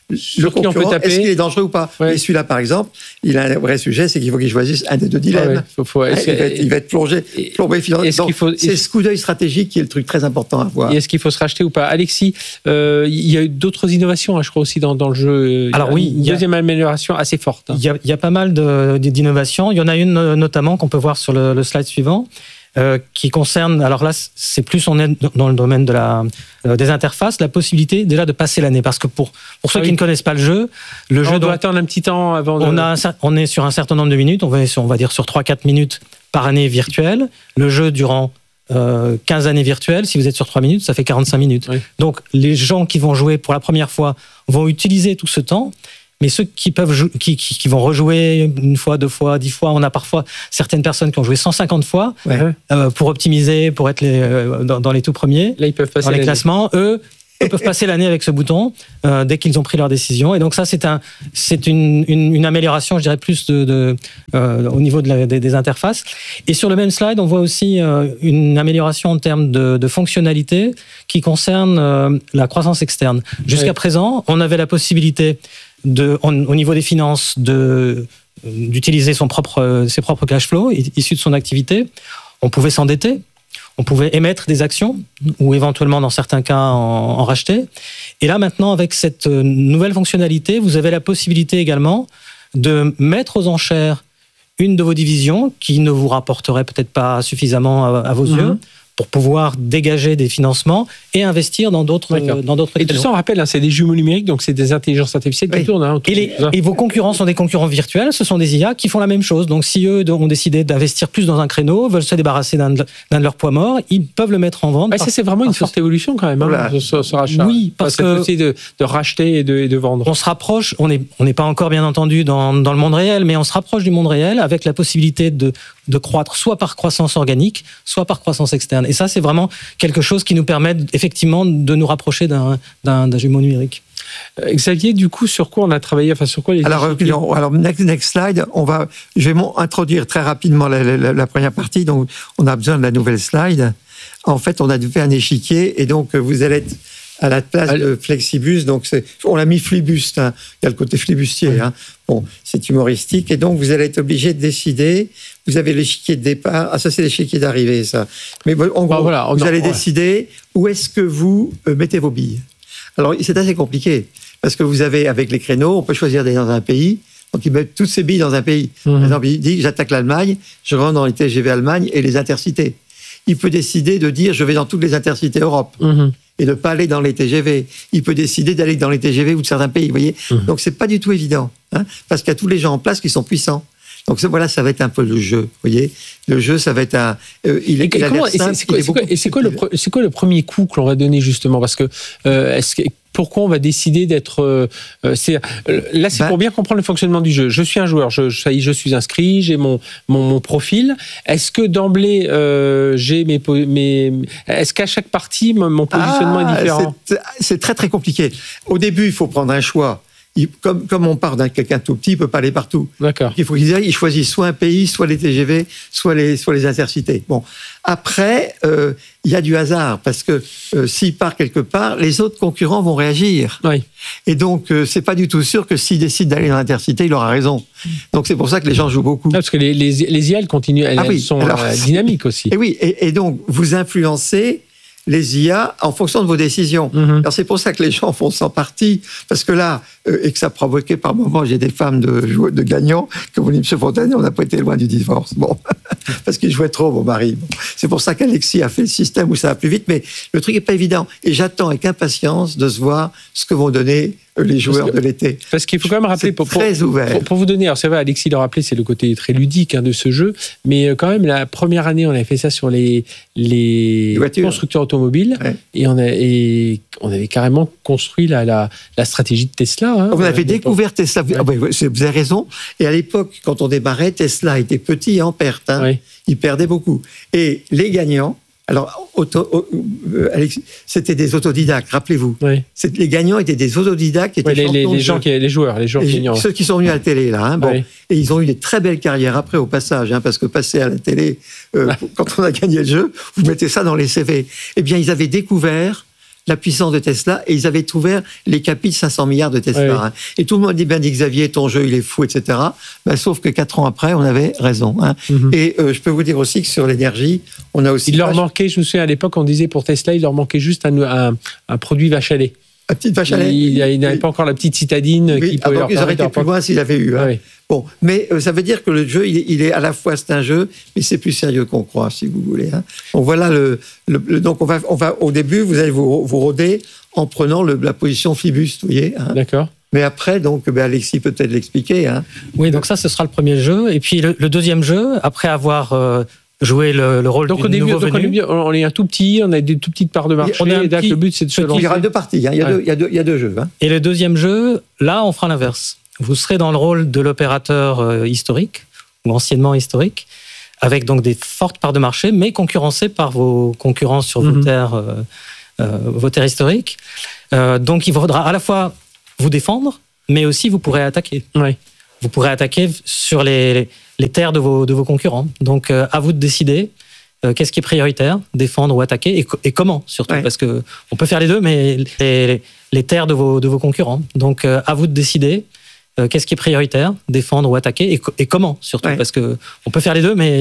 le concurrent, est-ce qu'il est dangereux ou pas? ouais. Et celui-là, par exemple, il a un vrai sujet, c'est qu'il faut qu'il choisisse un des deux dilemmes. Ah ouais, faut, faut, il, va être, il va être plongé, plombé finalement. Faut, c'est ce coup d'œil stratégique qui est le truc très important à voir. Et est-ce qu'il faut se racheter ou pas? Alexis, euh, il y a eu d'autres innovations, hein, je crois, aussi dans, dans le jeu. Alors oui, une deuxième amélioration assez forte. Hein. Il, y a, il y a pas mal de, d'innovations. Il y en a une notamment qu'on peut voir sur le, le slide suivant. Euh, qui concerne, alors là, c'est plus on est dans le domaine de la, euh, des interfaces, la possibilité déjà de passer l'année. Parce que pour, pour ceux ah oui. qui ne connaissent pas le jeu, le Alors jeu on doit attendre un petit temps avant de... On, a un, on est sur un certain nombre de minutes, on va, on va dire sur trois à quatre minutes par année virtuelle. Le jeu durant euh, quinze années virtuelles, si vous êtes sur trois minutes, ça fait quarante-cinq minutes. Oui. Donc les gens qui vont jouer pour la première fois vont utiliser tout ce temps. Mais ceux qui peuvent jou- qui, qui, qui vont rejouer une fois, deux fois, dix fois, on a parfois certaines personnes qui ont joué cent cinquante fois ouais. euh, pour optimiser, pour être les, euh, dans, dans les tout premiers. Là, ils peuvent passer dans les l'année. classements. Eux, eux peuvent passer l'année avec ce bouton euh, dès qu'ils ont pris leur décision. Et donc ça, c'est un, c'est une, une, une amélioration, je dirais plus de, de euh, au niveau de la, des, des interfaces. Et sur le même slide, on voit aussi euh, une amélioration en termes de, de fonctionnalité qui concerne euh, la croissance externe. Jusqu'à ouais. présent, on avait la possibilité De, on, au niveau des finances, de, d'utiliser son propre, ses propres cash flows issus de son activité. On pouvait s'endetter, on pouvait émettre des actions ou éventuellement, dans certains cas, en, en racheter. Et là, maintenant, avec cette nouvelle fonctionnalité, vous avez la possibilité également de mettre aux enchères une de vos divisions qui ne vous rapporterait peut-être pas suffisamment à, à vos mmh. yeux, pour pouvoir dégager des financements et investir dans d'autres euh, dans d'autres Et tout ça, on rappelle, hein, c'est des jumeaux numériques, donc c'est des intelligences artificielles qui oui. tournent. Hein, et, les, et vos concurrents sont des concurrents virtuels, ce sont des I A qui font la même chose. Donc si eux ont décidé d'investir plus dans un créneau, veulent se débarrasser d'un de, d'un de leurs poids morts, ils peuvent le mettre en vente. Bah, par, ça, c'est vraiment une forte évolution quand même, hein, voilà. ce, ce rachat. Oui, parce enfin, que... C'est de, de racheter et de, et de vendre. On se rapproche, on n'est on n'est pas encore bien entendu dans, dans le monde réel, mais on se rapproche du monde réel avec la possibilité de, de croître soit par croissance organique, soit par croissance externe. Et ça, c'est vraiment quelque chose qui nous permet effectivement de nous rapprocher d'un, d'un, d'un jumeau numérique. Euh, Xavier, du coup, sur quoi on a travaillé, enfin sur quoi les Alors, euh, alors next, next slide, on va, je vais introduire très rapidement la, la, la première partie, donc on a besoin de la nouvelle slide. En fait, on a fait un échiquier et donc vous allez être à la place de Flexibus, donc c'est, on l'a mis Flibuste, hein. Il y a le côté flibustier, hein. Bon, c'est humoristique, et donc vous allez être obligé de décider, vous avez l'échiquier de départ, ah ça c'est l'échiquier d'arrivée ça, mais en gros, ah, voilà, vous allez ouais. décider où est-ce que vous euh, mettez vos billes. Alors c'est assez compliqué, parce que vous avez, avec les créneaux, on peut choisir d'aller dans un pays, donc ils mettent toutes ces billes dans un pays. Mmh. Par exemple, il dit, j'attaque l'Allemagne, je rentre dans les T G V Allemagne et les intercités. Il peut décider de dire, je vais dans toutes les intercités Europe. Mmh. Et de ne pas aller dans les T G V. Il peut décider d'aller dans les T G V ou de certains pays, vous voyez. Mmh. Donc, c'est pas du tout évident, hein, parce qu'il y a tous les gens en place qui sont puissants. Donc, ça, voilà, ça va être un peu le jeu, vous voyez. Le jeu, ça va être un... Euh, il est, et, il a comment, l'air simple, et c'est, c'est, quoi, c'est, quoi, et c'est, quoi le, c'est quoi le premier coup que l'on va donner, justement? Parce que, euh, est-ce que... Pourquoi on va décider d'être... Euh, c'est, euh, là, c'est bah, pour bien comprendre le fonctionnement du jeu. Je suis un joueur, je, je, je suis inscrit, j'ai mon, mon, mon profil. Est-ce que d'emblée, euh, j'ai mes, mes... Est-ce qu'à chaque partie, mon positionnement ah, est différent? c'est, c'est très, très compliqué. Au début, il faut prendre un choix. Il, comme, comme on part d'un quelqu'un tout petit, il ne peut pas aller partout. D'accord. Il faut qu'il il choisisse soit un pays, soit les T G V, soit les, soit les intercités. Bon. Après, euh, il y a du hasard, parce que euh, s'il part quelque part, les autres concurrents vont réagir. Oui. Et donc, euh, c'est pas du tout sûr que s'il décide d'aller dans l'intercité, il aura raison. Donc, c'est pour ça que les gens jouent beaucoup. Ah, parce que les, les, les I A, elles continuent, elles, ah oui, elles sont alors, euh, dynamiques aussi. Et oui, et, et donc, vous influencez les I A en fonction de vos décisions. Mmh. Alors c'est pour ça que les gens font sans partie, parce que là, euh, et que ça provoquait par moments, j'ai des femmes de, de gagnants, comme vous dites, M. Fontaine, on n'a pas été loin du divorce. Bon, parce qu'ils jouaient trop, mon mari. Bon. C'est pour ça qu'Alexis a fait le système où ça va plus vite, mais le truc n'est pas évident. Et j'attends avec impatience de se voir ce que vont donner les joueurs que, de l'été. Parce qu'il faut quand même rappeler, pour, très pour, ouvert. Pour, pour vous donner, alors c'est vrai, Alexis l'a rappelé, c'est le côté très ludique hein, de ce jeu, mais quand même, la première année, on avait fait ça sur les, les, les constructeurs automobiles, ouais. et, on a, et on avait carrément construit la, la, la stratégie de Tesla. Hein, on avait découvert Tesla, ouais. Ah, bah, vous avez raison, et à l'époque, quand on démarrait, Tesla était petit et en perte, hein. Ouais. Il perdait beaucoup. Et les gagnants, alors, auto, euh, Alex, c'était des autodidactes, rappelez-vous. Oui. C'est, les gagnants étaient des autodidactes qui étaient oui, les, les, les gens qui, les joueurs, les joueurs les, gagnants. Ceux qui sont venus à la télé, là. Hein, bon. Oui. Et ils ont eu des très belles carrières après, au passage, hein, parce que passer à la télé, euh, quand on a gagné le jeu, vous mettez ça dans les C V. Eh bien, ils avaient découvert la puissance de Tesla et ils avaient ouvert les capis de cinq cents milliards de Tesla. Oui, oui. Hein. Et tout le monde dit, ben, dit Xavier, ton jeu, il est fou, et cetera. Ben, sauf que quatre ans après, on avait raison. Hein. Mm-hmm. Et euh, je peux vous dire aussi que sur l'énergie, on a aussi... Il leur manquait, je me souviens à l'époque, on disait pour Tesla, il leur manquait juste un, un, un produit vache à lait. La petite vache à lait. Il, il n'avait pas encore la petite citadine oui, qui pouvait alors leur ils auraient permettre... été plus loin s'ils avaient eu. Hein. Oui. Bon, mais euh, ça veut dire que le jeu, il est, il est à la fois c'est un jeu, mais c'est plus sérieux qu'on croit, si vous voulez. Hein. Donc voilà le, le, le donc on va, on va au début, vous allez vous, vous rôder en prenant le, la position Phoebus, vous voyez. Hein. D'accord. Mais après, donc, ben Alexis peut peut-être l'expliquer. Hein. Oui, donc ça, ce sera le premier jeu. Et puis le, le deuxième jeu, après avoir euh, joué le, le rôle donc du on est, nouveau donc venu. On est, on est un tout petit, on a des tout petites parts de marché. On a un et petit, le but, c'est de se lancer. Il y aura deux parties. Hein. Il, y a ouais. deux, il, y a deux, il y a deux jeux. Hein. Et le deuxième jeu, là, on fera l'inverse. Vous serez dans le rôle de l'opérateur euh, historique, ou anciennement historique, avec donc des fortes parts de marché, mais concurrencé par vos concurrents sur mm-hmm. vos terres, euh, euh, vos terres historiques. Euh, donc, il faudra à la fois vous défendre, mais aussi vous pourrez attaquer. Oui. Vous pourrez attaquer sur les, les terres de vos, de vos concurrents. Donc, euh, à vous de décider euh, qu'est-ce qui est prioritaire, défendre ou attaquer, et, et comment surtout, ouais. parce que on peut faire les deux, mais les, les terres de vos, de vos concurrents. Donc, euh, à vous de décider euh, qu'est-ce qui est prioritaire, défendre ou attaquer, et, et comment surtout, ouais. parce que on peut faire les deux, mais